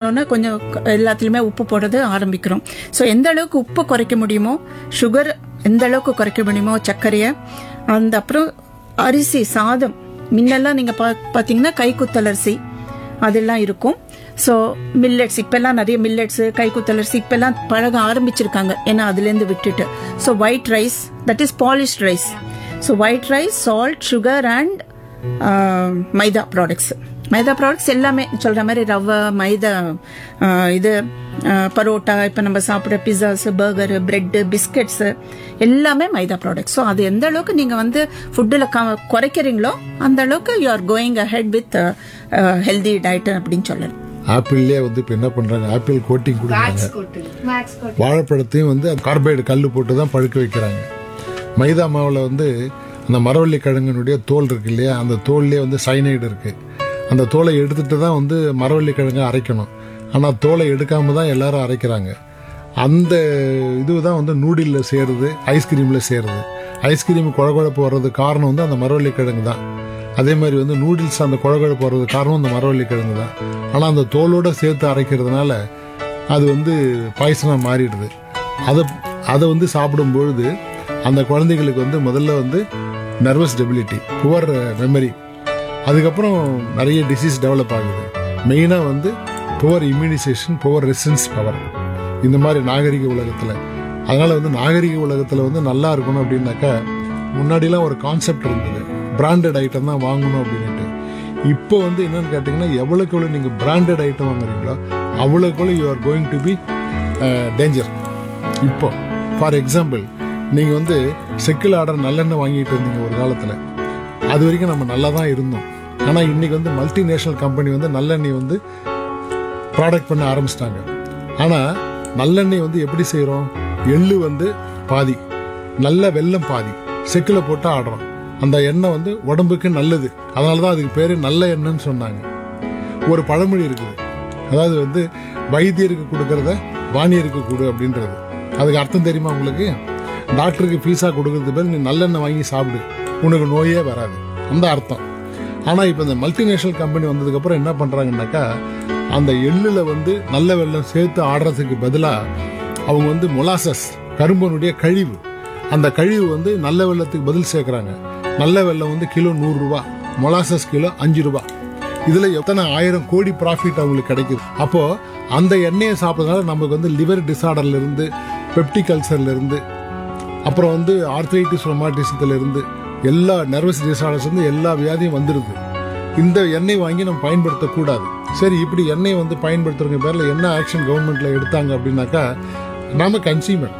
ஆனோன்னா கொஞ்சம் எல்லாத்துலேயுமே உப்பு போடுறது ஆரம்பிக்கிறோம். ஸோ எந்த அளவுக்கு உப்பு குறைக்க முடியுமோ, சுகர் எந்த அளவுக்கு குறைக்க முடியுமோ, சர்க்கரையை, அந்த அப்புறம் அரிசி சாதம் முன்னெல்லாம் நீங்கள் பார்த்தீங்கன்னா கைக்குத்தலரிசி அதெல்லாம் இருக்கும். ஸோ மில்லட்ஸ் இப்பெல்லாம் நிறைய மில்லட்ஸு கைக்குத்தலரிசி இப்பெல்லாம் பழக ஆரம்பிச்சிருக்காங்க, ஏன்னா அதுலேருந்து விட்டுட்டு. So white rice, that is polished rice. So white rice, salt, sugar and maida products. Maida products எல்லாமே சொல்கிற மாதிரி ரவை, மைதா, இது பரோட்டா, இப்போ நம்ம சாப்பிட்ற பிஸாஸு, பர்கரு, பிரெட்டு, பிஸ்கெட்ஸு எல்லாமே மைதா ப்ராடக்ட்ஸ். ஸோ அது எந்த அளவுக்கு நீங்கள் வந்து ஃபுட்டில் குறைக்கிறீங்களோ அந்த அளவுக்கு you are going ahead with healthy diet அப்படின்னு சொல்லலாம். ஆப்பிள்லேயே வந்து இப்போ என்ன பண்ணுறாங்க, ஆப்பிள் கோட்டிங் கொடுக்குறாங்க. வாழைப்பழத்தையும் வந்து கார்பைடு கல் போட்டு தான் பழுக்க வைக்கிறாங்க. மைதா மாவில் வந்து அந்த மரவள்ளி கிழங்கினுடைய தோல் இருக்கு இல்லையா, அந்த தோல்லேயே வந்து சைனைடு இருக்குது. அந்த தோலை எடுத்துட்டு தான் வந்து மரவள்ளி கிழங்கை அரைக்கணும். ஆனால் தோலை எடுக்காம தான் எல்லாரும் அரைக்கிறாங்க. அந்த இதுதான் வந்து நூடிலில் சேருது, ஐஸ்கிரீமில் சேருது. ஐஸ்கிரீம் குழகுழப்பு வர்றதுக்கு காரணம் வந்து அந்த மரவள்ளி கிழங்கு தான். அதே மாதிரி வந்து நூடுல்ஸ் அந்த குழகுழப்பு வர்றதுக்கு காரணம் அந்த மரவள்ளி கிழங்கு தான். ஆனால் அந்த தோலோடு சேர்த்து அரைக்கிறதுனால அது வந்து பாய்சனாக மாறிடுது. அதை வந்து சாப்பிடும்பொழுது அந்த குழந்தைகளுக்கு வந்து முதல்ல வந்து நர்வஸ் டெபிலிட்டி, புவர் மெமரி, அதுக்கப்புறம் நிறைய டிசீஸ் டெவலப் ஆகுது. மெயினாக வந்து poor immunisation, poor resistance power, இந்த மாதிரி நாகரிக உலகத்தில். அதனால் வந்து நாகரிக உலகத்தில் வந்து நல்லா இருக்கணும் அப்படின்னாக்கா, முன்னாடிலாம் ஒரு கான்செப்ட் இருந்தது, பிராண்டட் ஐட்டம் தான் வாங்கணும் அப்படின்ட்டு. இப்போ வந்து என்னன்னு கேட்டிங்கன்னா, எவ்வளோக்கு எவ்வளோ நீங்கள் பிராண்டட் ஐட்டம் வாங்குறீங்களோ அவ்வளோக்கு you are going to be danger. இப்போ ஃபார் எக்ஸாம்பிள், நீங்கள் வந்து செக்கில் ஆர்டர் நல்லெண்ணெய் வாங்கிட்டு இருந்தீங்க ஒரு காலத்தில், அது வரைக்கும் நம்ம நல்லா தான் இருந்தோம். ஆனால் இன்றைக்கி வந்து மல்டிநேஷ்னல் கம்பெனி வந்து நல்லெண்ணெய் வந்து ப்ராடக்ட் பண்ண ஆரம்பிச்சிட்டாங்க. ஆனால் நல்லெண்ணெய் வந்து எப்படி செய்கிறோம், எள்ளு வந்து பாதி, நல்ல வெல்லம் பாதி, செக்கில் போட்டு ஆடுறோம். அந்த எண்ணெய் வந்து உடம்புக்கு நல்லது, அதனால தான் அதுக்கு பேர் நல்ல எண்ணெய்ன்னு சொன்னாங்க. ஒரு பழமொழி இருக்குது, அதாவது வந்து வைத்தியருக்கு கொடுக்கறத வாணியருக்கு கொடு அப்படின்றது. அதுக்கு அர்த்தம் தெரியுமா உங்களுக்கு? டாக்டருக்கு ஃபீஸா கொடுக்கறது பேர் நீ நல்லெண்ணெய் வாங்கி சாப்பிடு, உனக்கு நோயே வராது, அந்த அர்த்தம். ஆனால் இப்போ இந்த மல்டிநேஷனல் கம்பெனி வந்ததுக்கப்புறம் என்ன பண்ணுறாங்கன்னாக்கா, அந்த எள்ளில் வந்து நல்ல வெல்லம் சேர்த்து ஆடுறதுக்கு பதிலாக அவங்க வந்து மொலாசஸ், கரும்பனுடைய கழிவு, அந்த கழிவு வந்து நல்ல வெல்லத்துக்கு பதில் சேர்க்குறாங்க. நல்ல வெல்லம் வந்து கிலோ 100 ரூபா, மொலாசஸ் கிலோ 5 ரூபா. இதில் எத்தனை 1000 கோடி ப்ராஃபிட் அவங்களுக்கு கிடைக்குது. அப்போது அந்த எண்ணெயை சாப்பிட்றதுனால நமக்கு வந்து லிவர் டிஸார்டர்லேருந்து, பெப்டிக் அல்சர்லேருந்து, அப்புறம் வந்து ஆர்த்ரைட்டிஸ் ரொமாட்டிசத்துலேருந்து, எல்லா நர்வஸ் டிஸார்டர்ஸ் வந்து எல்லா வியாதியும் வந்துடுது. இந்த எண்ணெய் வாங்கி நம்ம பயன்படுத்தக்கூடாது. சரி, இப்படி எண்ணெய் வந்து பயன்படுத்துறவங்க பேரில் என்ன ஆக்ஷன் கவர்மெண்ட்டில் எடுத்தாங்க அப்படின்னாக்கா, நாம கன்சியூமர்,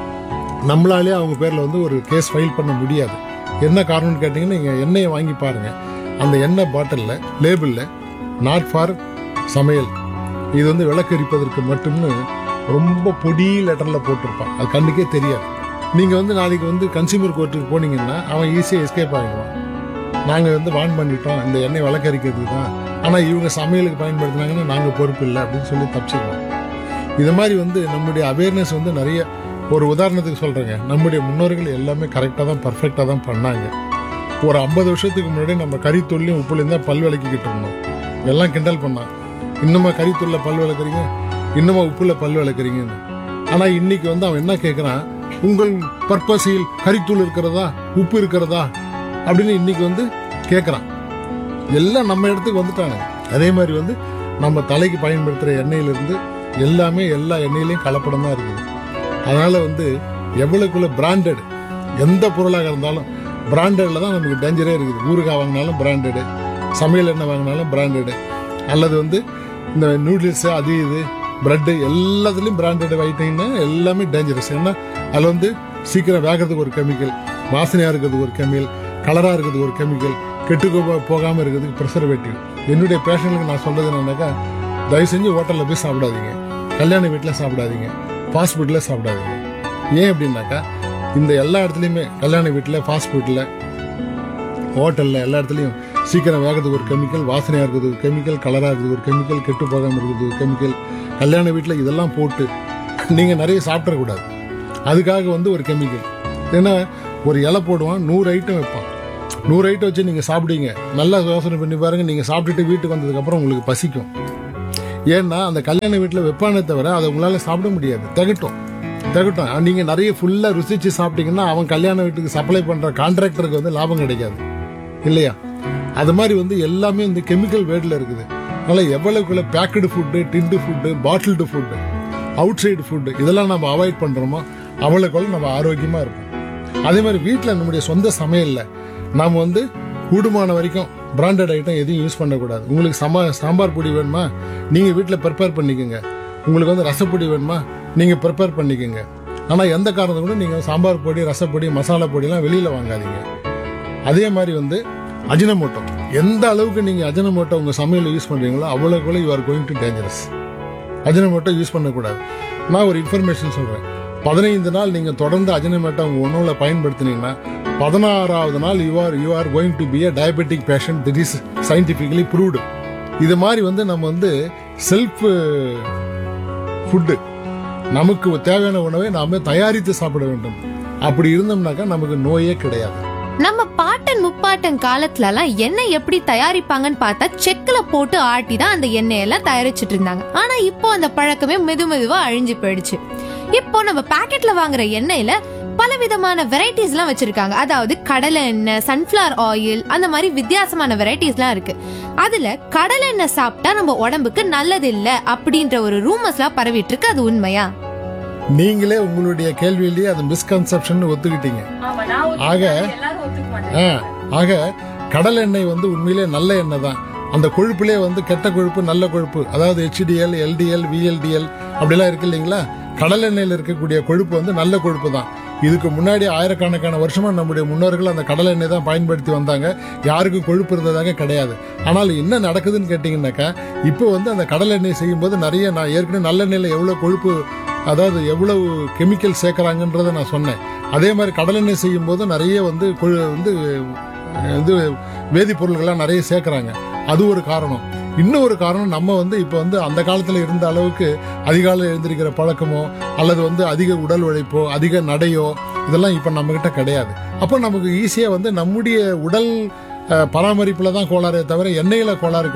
நம்மளாலே அவங்க பேரில் வந்து ஒரு கேஸ் ஃபைல் பண்ண முடியாது. என்ன காரணம்னு கேட்டிங்கன்னா, நீங்கள் எண்ணெயை வாங்கி பாருங்கள், அந்த எண்ணெய் பாட்டிலில் லேபிளில் நாட் ஃபார் சமையல், இது வந்து விளக்கரிப்பதற்கு மட்டும்னு ரொம்ப பொடி லெட்டரில் போட்டிருப்பான், அது கண்ணுக்கே தெரியாது. நீங்கள் வந்து நாளைக்கு வந்து கன்சியூமர் கோர்ட்டுக்கு போனீங்கன்னா அவன் ஈஸியாக எஸ்கேப் ஆகிடுவான். நாங்கள் வந்து வான் பண்ணிட்டோம், இந்த எண்ணெய் விளக்கரிக்கிறதுக்கு தான், ஆனால் இவங்க சமையலுக்கு பயன்படுத்தினாங்கன்னா நாங்கள் பொறுப்பு இல்லை அப்படின்னு சொல்லி தப்பிச்சிடுவோம். இது மாதிரி வந்து நம்முடைய அவேர்னஸ் வந்து நிறைய, ஒரு உதாரணத்துக்கு சொல்கிறேங்க, நம்முடைய முன்னோர்கள் எல்லாமே கரெக்டாக தான், பர்ஃபெக்டாக தான் பண்ணாங்க. ஒரு 50 வருஷத்துக்கு முன்னாடி நம்ம கறித்தூள்லையும் உப்புலையும் தான் பல் விளக்கிக்கிட்டு இருந்தோம். எல்லாம் கிண்டல் பண்ணான், இன்னுமா கறித்தூளில் பல் விளக்குறீங்க, இன்னுமா உப்புல பல் விளக்குறீங்கன்னு. ஆனால் இன்னைக்கு வந்து அவன் என்ன கேட்குறான், உங்கள் பர்பஸில் கறித்தூள் இருக்கிறதா, உப்பு இருக்கிறதா அப்படின்னு இன்னைக்கு வந்து கேட்குறான். எல்லாம் நம்ம இடத்துக்கு வந்துட்டாங்க. அதே மாதிரி வந்து நம்ம தலைக்கு பயன்படுத்துகிற எண்ணெயிலிருந்து எல்லாமே எல்லா எண்ணெயிலையும் கலப்படம் தான் இருக்குது. அதனால வந்து எவ்வளவுக்குள்ள பிராண்டட் எந்த பொருளாக இருந்தாலும் பிராண்டட்ல தான் நமக்கு டேஞ்சரே இருக்குது. ஊறுகாய் வாங்கினாலும் பிராண்டடு, சமையல் எண்ணெய் வாங்கினாலும் பிராண்டடு, அல்லது வந்து இந்த நூடுல்ஸ், அது இது பிரெட்டு எல்லாத்துலேயும் பிராண்டட் ஐட்டம்னா எல்லாமே டேஞ்சரஸ். ஏன்னா அதில் வந்து சீக்கிரம் வேகிறதுக்கு ஒரு கெமிக்கல், வாசனையாக இருக்கிறதுக்கு ஒரு கெமிக்கல், கலராக இருக்கிறதுக்கு ஒரு கெமிக்கல், கெட்டு போகாமல் இருக்கிறதுக்கு ப்ரிசர்வேட்டிவ். என்னுடைய பேஷண்ட்டுக்கு நான் சொல்கிறது என்னன்னாக்கா, தயவு செஞ்சு ஹோட்டலில் போய் சாப்பிடாதீங்க, கல்யாண வீட்டில் சாப்பிடாதீங்க, ஃபாஸ்ட் ஃபுட்டில் சாப்பிடாதீங்க. ஏன் அப்படின்னாக்கா, இந்த எல்லா இடத்துலையுமே கல்யாண வீட்டில், ஃபாஸ்ட் ஃபுட்டில், ஹோட்டலில் எல்லா இடத்துலையும் சீக்கிரம் வேகிறதுக்கு ஒரு கெமிக்கல், வாசனையாக இருக்கிறதுக்கு ஒரு கெமிக்கல், கலராக இருக்கிறதுக்கு ஒரு கெமிக்கல், கெட்டு போகாமல் இருக்கிறதுக்கு ஒரு கெமிக்கல். கல்யாண வீட்டில் இதெல்லாம் போட்டு நீங்கள் நிறைய சாப்பிடக்கூடாது. அதுக்காக வந்து ஒரு கெமிக்கல். ஏன்னா ஒரு இலை போடுவான், 100 ஐட்டம் வைப்பான். 100 ஐட்டம் வச்சு நீங்கள் சாப்பிடுவீங்க. நல்லா யோசனை பண்ணி பாருங்கள், நீங்கள் சாப்பிட்டுட்டு வீட்டுக்கு வந்ததுக்கப்புறம் உங்களுக்கு பசிக்கும். ஏன்னா அந்த கல்யாண வீட்டில் வைப்பானே தவிர அதை உங்களால் சாப்பிட முடியாது, திகட்டும். நீங்கள் நிறைய ஃபுல்லாக ருசிச்சு சாப்பிட்டீங்கன்னா அவன் கல்யாண வீட்டுக்கு சப்ளை பண்ணுற கான்ட்ராக்டருக்கு வந்து லாபம் கிடைக்காது இல்லையா? அது மாதிரி வந்து எல்லாமே வந்து கெமிக்கல் வேர்டில் இருக்குது. அதனால் எவ்வளவுக்குள்ள packed food, tinned food, bottled food, out side food இதெல்லாம் நம்ம அவாய்ட் பண்ணுறோமோ அவ்வளோக்குள்ள நம்ம ஆரோக்கியமாக இருப்போம். அதே மாதிரி வீட்டில் நம்முடைய சொந்த சமையலில் நாம் வந்து கூடுமான வரைக்கும் பிராண்டட் ஐட்டம் எதையும் யூஸ் பண்ணக்கூடாது. உங்களுக்கு சாம்பார் பொடி வேணுமா, நீங்கள் வீட்டில் ப்ரிப்பேர் பண்ணிக்கோங்க. உங்களுக்கு வந்து ரசப்பொடி வேணுமா, நீங்கள் ப்ரிப்பேர் பண்ணிக்கோங்க. ஆனால் எந்த காரணத்தை கூட நீங்கள் சாம்பார் பொடி, ரசப்பொடி, மசாலா பொடியெல்லாம் வெளியில் வாங்காதீங்க. அதே மாதிரி வந்து அஜினமோட்டோ, எந்த அளவுக்கு நீங்கள் அஜினமோட்டோ உங்கள் சமையலில் யூஸ் பண்ணுறீங்களோ அவ்வளோக்குள்ள you are going to dangerous. Ajinomoto use பண்ணக்கூடாது. நான் ஒரு இன்ஃபர்மேஷன் சொல்கிறேன். 15 நாள் நீங்கள் தொடர்ந்து அஜினமோட்டோ உங்கள் உணவில் பயன்படுத்தினீங்கன்னா 16வது நாள் you are going to be a diabetic patient. திட் இஸ் சயின்டிஃபிக்கலி ப்ரூவ்டு. இது மாதிரி வந்து நம்ம வந்து செல்ஃப் ஃபுட்டு, நமக்கு தேவையான உணவை நாம தயாரித்து சாப்பிட வேண்டும். அப்படி இருந்தோம்னாக்கா நமக்கு நோயே கிடையாது. நம்ம பாட்டன் முப்பாட்டன் காலத்துல எல்லாம் எண்ணெய் எப்படி தயாரிப்பாங்கன்னு பார்த்தா செக்குல போட்டு ஆட்டி தான் அந்த எண்ணெயெல்லாம் தயாரிச்சுட்டு இருந்தாங்க. ஆனா இப்போ அந்த பழக்கமே மெதுவா அழிஞ்சு போயிடுச்சு. இப்போ நம்ம பாக்கெட்ல வாங்குற எண்ணெயில பல விதமான வெரைட்டிஸ் எல்லாம் வச்சிருக்காங்க. அதாவது கடலை எண்ணெய், சன்ஃபிளவர் ஆயில், அந்த மாதிரி வித்தியாசமான வெரைட்டிஸ் எல்லாம் இருக்கு. அதுல கடலை எண்ணெய் சாப்பிட்டா நம்ம உடம்புக்கு நல்லது இல்ல அப்படின்ற ஒரு ரூமர்ஸ் எல்லாம் பரவிட்டு இருக்கு. அது உண்மையா? நீங்களே உங்களுடைய கேள்வியிலேயே அது மிஸ்கன்செப்ஷன் ஒத்துக்கிட்டீங்க. ஆக கடல் எண்ணெய் வந்து உண்மையிலே நல்ல எண்ணெய் தான். அந்த கொழுப்புலேயே வந்து கெட்ட கொழுப்பு, நல்ல கொழுப்பு, அதாவது HDL, LDL, VLDL அப்படிலாம் இருக்கு இல்லைங்களா? கடல் எண்ணெயில் இருக்கக்கூடிய கொழுப்பு வந்து நல்ல கொழுப்பு தான். இதுக்கு முன்னாடி ஆயிரக்கணக்கான வருஷமா நம்முடைய முன்னோர்கள் அந்த கடல் எண்ணெய் தான் பயன்படுத்தி வந்தாங்க. யாருக்கும் கொழுப்பு இருந்ததாக கிடையாது. ஆனால் என்ன நடக்குதுன்னு கேட்டீங்கன்னாக்கா, இப்போ வந்து அந்த கடல் எண்ணெய் செய்யும்போது நிறைய, நான் ஏற்கனவே நல்லெண்ணெயில் எவ்வளோ கொழுப்பு, அதாவது எவ்வளவு கெமிக்கல் சேர்க்குறாங்கன்றதை நான் சொன்னேன். அதே மாதிரி கடலெண்ணெய் செய்யும் போது நிறைய வந்து இது வேதிப்பொருள்கள்லாம் நிறைய சேர்க்குறாங்க. அது ஒரு காரணம். இன்னொரு காரணம், நம்ம வந்து இப்போ வந்து அந்த காலத்தில் இருந்த அளவுக்கு அதிகாலை எழுந்திருக்கிற பழக்கமோ அல்லது வந்து அதிக உடல் உழைப்போ அதிக நடையோ இதெல்லாம் இப்போ நம்மகிட்ட கிடையாது. அப்போ நமக்கு ஈஸியாக வந்து நம்முடைய உடல் பராமரிப்பில் தான் கோளாறே தவிர எண்ணெயில் கோளாறு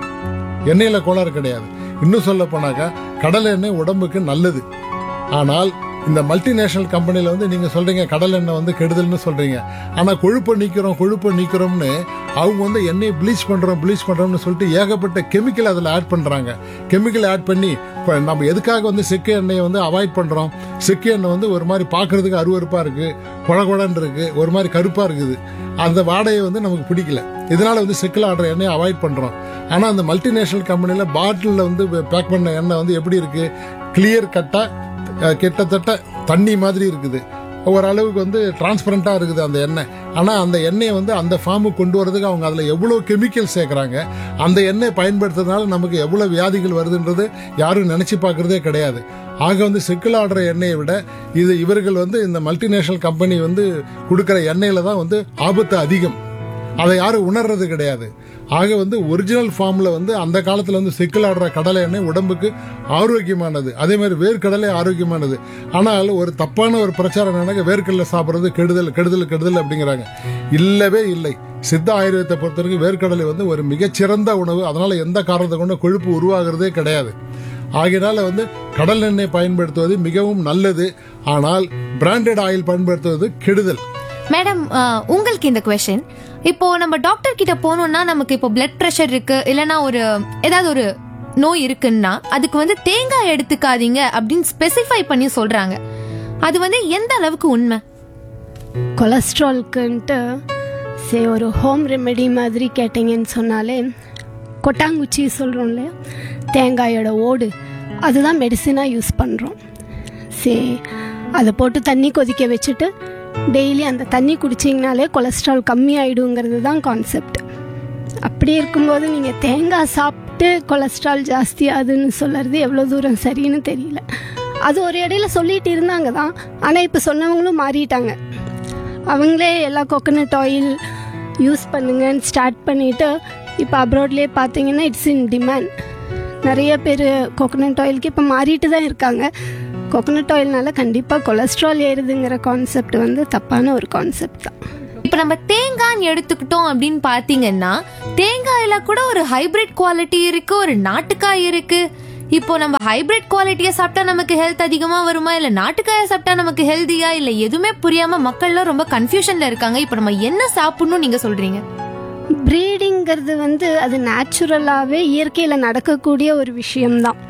கிடையாது. இன்னும் சொல்ல போனாக்கா கடல் எண்ணெய் உடம்புக்கு நல்லது. ஆனால் இந்த மல்டிநேஷனல் கம்பெனியில் வந்து நீங்கள் சொல்கிறீங்க கடல் எண்ணெய் வந்து கெடுதல்னு சொல்கிறீங்க. ஆனால் கொழுப்பை நீக்கிறோம்னு அவங்க வந்து எண்ணெயை ப்ளீச் பண்ணுறோம்னு சொல்லிட்டு ஏகப்பட்ட கெமிக்கல் அதில் ஆட் பண்ணுறாங்க. கெமிக்கல் ஆட் பண்ணி நம்ம எதுக்காக வந்து செக்கு எண்ணெயை வந்து அவாய்ட் பண்ணுறோம்? செக்கு எண்ணெய் வந்து ஒரு மாதிரி பார்க்குறதுக்கு அருவருப்பாக இருக்குது, குழகுழன்னு இருக்குது, ஒரு மாதிரி கருப்பாக இருக்குது. அந்த வாடையை வந்து நமக்கு பிடிக்கல. இதனால் வந்து செக்கில் ஆடுற எண்ணெயை அவாய்ட் பண்ணுறோம். ஆனால் அந்த மல்டிநேஷனல் கம்பெனியில் பாட்டிலில் வந்து பேக் பண்ண எண்ணெய் வந்து எப்படி இருக்குது? கிளியர் கட்டாக கிட்டத்தட்ட தண்ணி மாதிரி இருக்குது. ஓரளவுக்கு வந்து டிரான்ஸ்பரண்டாக இருக்குது அந்த எண்ணெய். ஆனால் அந்த எண்ணெயை வந்து அந்த ஃபார்முக்கு கொண்டு வரதுக்கு அவங்க அதில் எவ்வளோ கெமிக்கல் சேர்க்குறாங்க, அந்த எண்ணெய் பயன்படுத்துறதுனால நமக்கு எவ்வளோ வியாதிகள் வருதுன்றது யாரும் நினச்சி பார்க்குறதே கிடையாது. ஆக வந்து செக்கில் ஆடுற எண்ணெயை விட இவர்கள் வந்து இந்த மல்டிநேஷனல் கம்பெனி வந்து கொடுக்குற எண்ணெயில் தான் வந்து ஆபத்து அதிகம். அதை யாரும் உணர்றது கிடையாது. ஆக வந்து ஒரிஜினல் ஃபார்ம்ல வந்து அந்த காலத்துல வந்து செக்கில் ஆடுற கடலை எண்ணெய் உடம்புக்கு ஆரோக்கியமானது. அதே மாதிரி வேர்க்கடலை ஆரோக்கியமானது. ஆனால் ஒரு தப்பான ஒரு பிரச்சாரம் என்னன்னா, வேர்க்கடலை சாப்பிட்றது கெடுதல் அப்படிங்கிறாங்க. இல்லவே இல்லை. சித்த ஆயுர்வேதத்தை பொறுத்தவரைக்கும் வேர்க்கடலை வந்து ஒரு மிகச்சிறந்த உணவு. அதனால எந்த காரணத்தை கொண்டு கொழுப்பு உருவாகிறதே கிடையாது. ஆகையினால வந்து கடல் எண்ணெய் பயன்படுத்துவது மிகவும் நல்லது. ஆனால் பிராண்டட் ஆயில் பயன்படுத்துவது கெடுதல். மேடம், உங்களுக்கு இந்த क्वेश्चन, இப்போ நம்ம டாக்டர் கிட்ட போனோம்னா நமக்கு இப்போ பிளட் பிரஷர் இருக்கு இல்லனா ஏதாவது ஒரு நோய் இருக்குன்னா அதுக்கு வந்து தேங்காய் எடுத்துக்காதீங்க அப்படின்னு ஸ்பெசிஃபை பண்ணி சொல்றாங்க. அது வந்து எந்த அளவுக்கு உண்மை? கொலஸ்ட்ரால்க்குன்ட்டு ஒரு ஹோம் ரெமெடி மாதிரி கேட்டீங்கன்னு சொன்னாலே கொட்டாங்குச்சி சொல்கிறோம் இல்லையா, தேங்காயோட ஓடு, அதுதான் மெடிசனாக யூஸ் பண்ணுறோம். அதை போட்டு தண்ணி கொதிக்க வச்சுட்டு டெய்லி அந்த தண்ணி குடிச்சிங்கனாலே கொலஸ்ட்ரால் கம்மி ஆகிடுங்கிறது தான் கான்செப்ட். அப்படி இருக்கும்போது நீங்கள் தேங்காய் சாப்பிட்டு கொலஸ்ட்ரால் ஜாஸ்தி ஆகுதுன்னு சொல்கிறது எவ்வளோ தூரம் சரின்னு தெரியல. அது ஒரு இடையில சொல்லிட்டு இருந்தாங்க தான், ஆனால் இப்போ சொன்னவங்களும் மாறிட்டாங்க. அவங்களே எல்லா கோகனட் ஆயில் யூஸ் பண்ணுங்கன்னு ஸ்டார்ட் பண்ணிவிட்டு இப்போ அப்ராட்லேயே பார்த்தீங்கன்னா இட்ஸ் இன் டிமாண்ட். நிறைய பேர் கோகனட் ஆயிலுக்கு இப்போ மாறிட்டு தான் இருக்காங்க. கோகனட் ஆயில்னால கண்டிப்பாக கொலஸ்ட்ரால் ஏறுதுங்கிற கான்செப்ட் வந்து தப்பான ஒரு கான்செப்ட் தான். இப்போ நம்ம தேங்காய் எடுத்துக்கிட்டோம் அப்படின்னு பாத்தீங்கன்னா தேங்காயில கூட ஒரு ஹைபிரிட் குவாலிட்டி இருக்கு, ஒரு நாட்டுக்காய் இருக்கு. இப்போ நம்ம ஹைபிரிட் குவாலிட்டியை சாப்பிட்டா நமக்கு ஹெல்த் அதிகமா வருமா, இல்ல நாட்டுக்காயை சாப்பிட்டா நமக்கு ஹெல்தியா, இல்ல எதுவுமே புரியாம மக்கள்லாம் ரொம்ப கன்ஃபியூஷன்ல இருக்காங்க. இப்போ நம்ம என்ன சாப்பிடணும் நீங்க சொல்றீங்க? ப்ரீடிங்கிறது வந்து அது நேச்சுரலாகவே இயற்கையில் நடக்கக்கூடிய ஒரு விஷயம்தான்.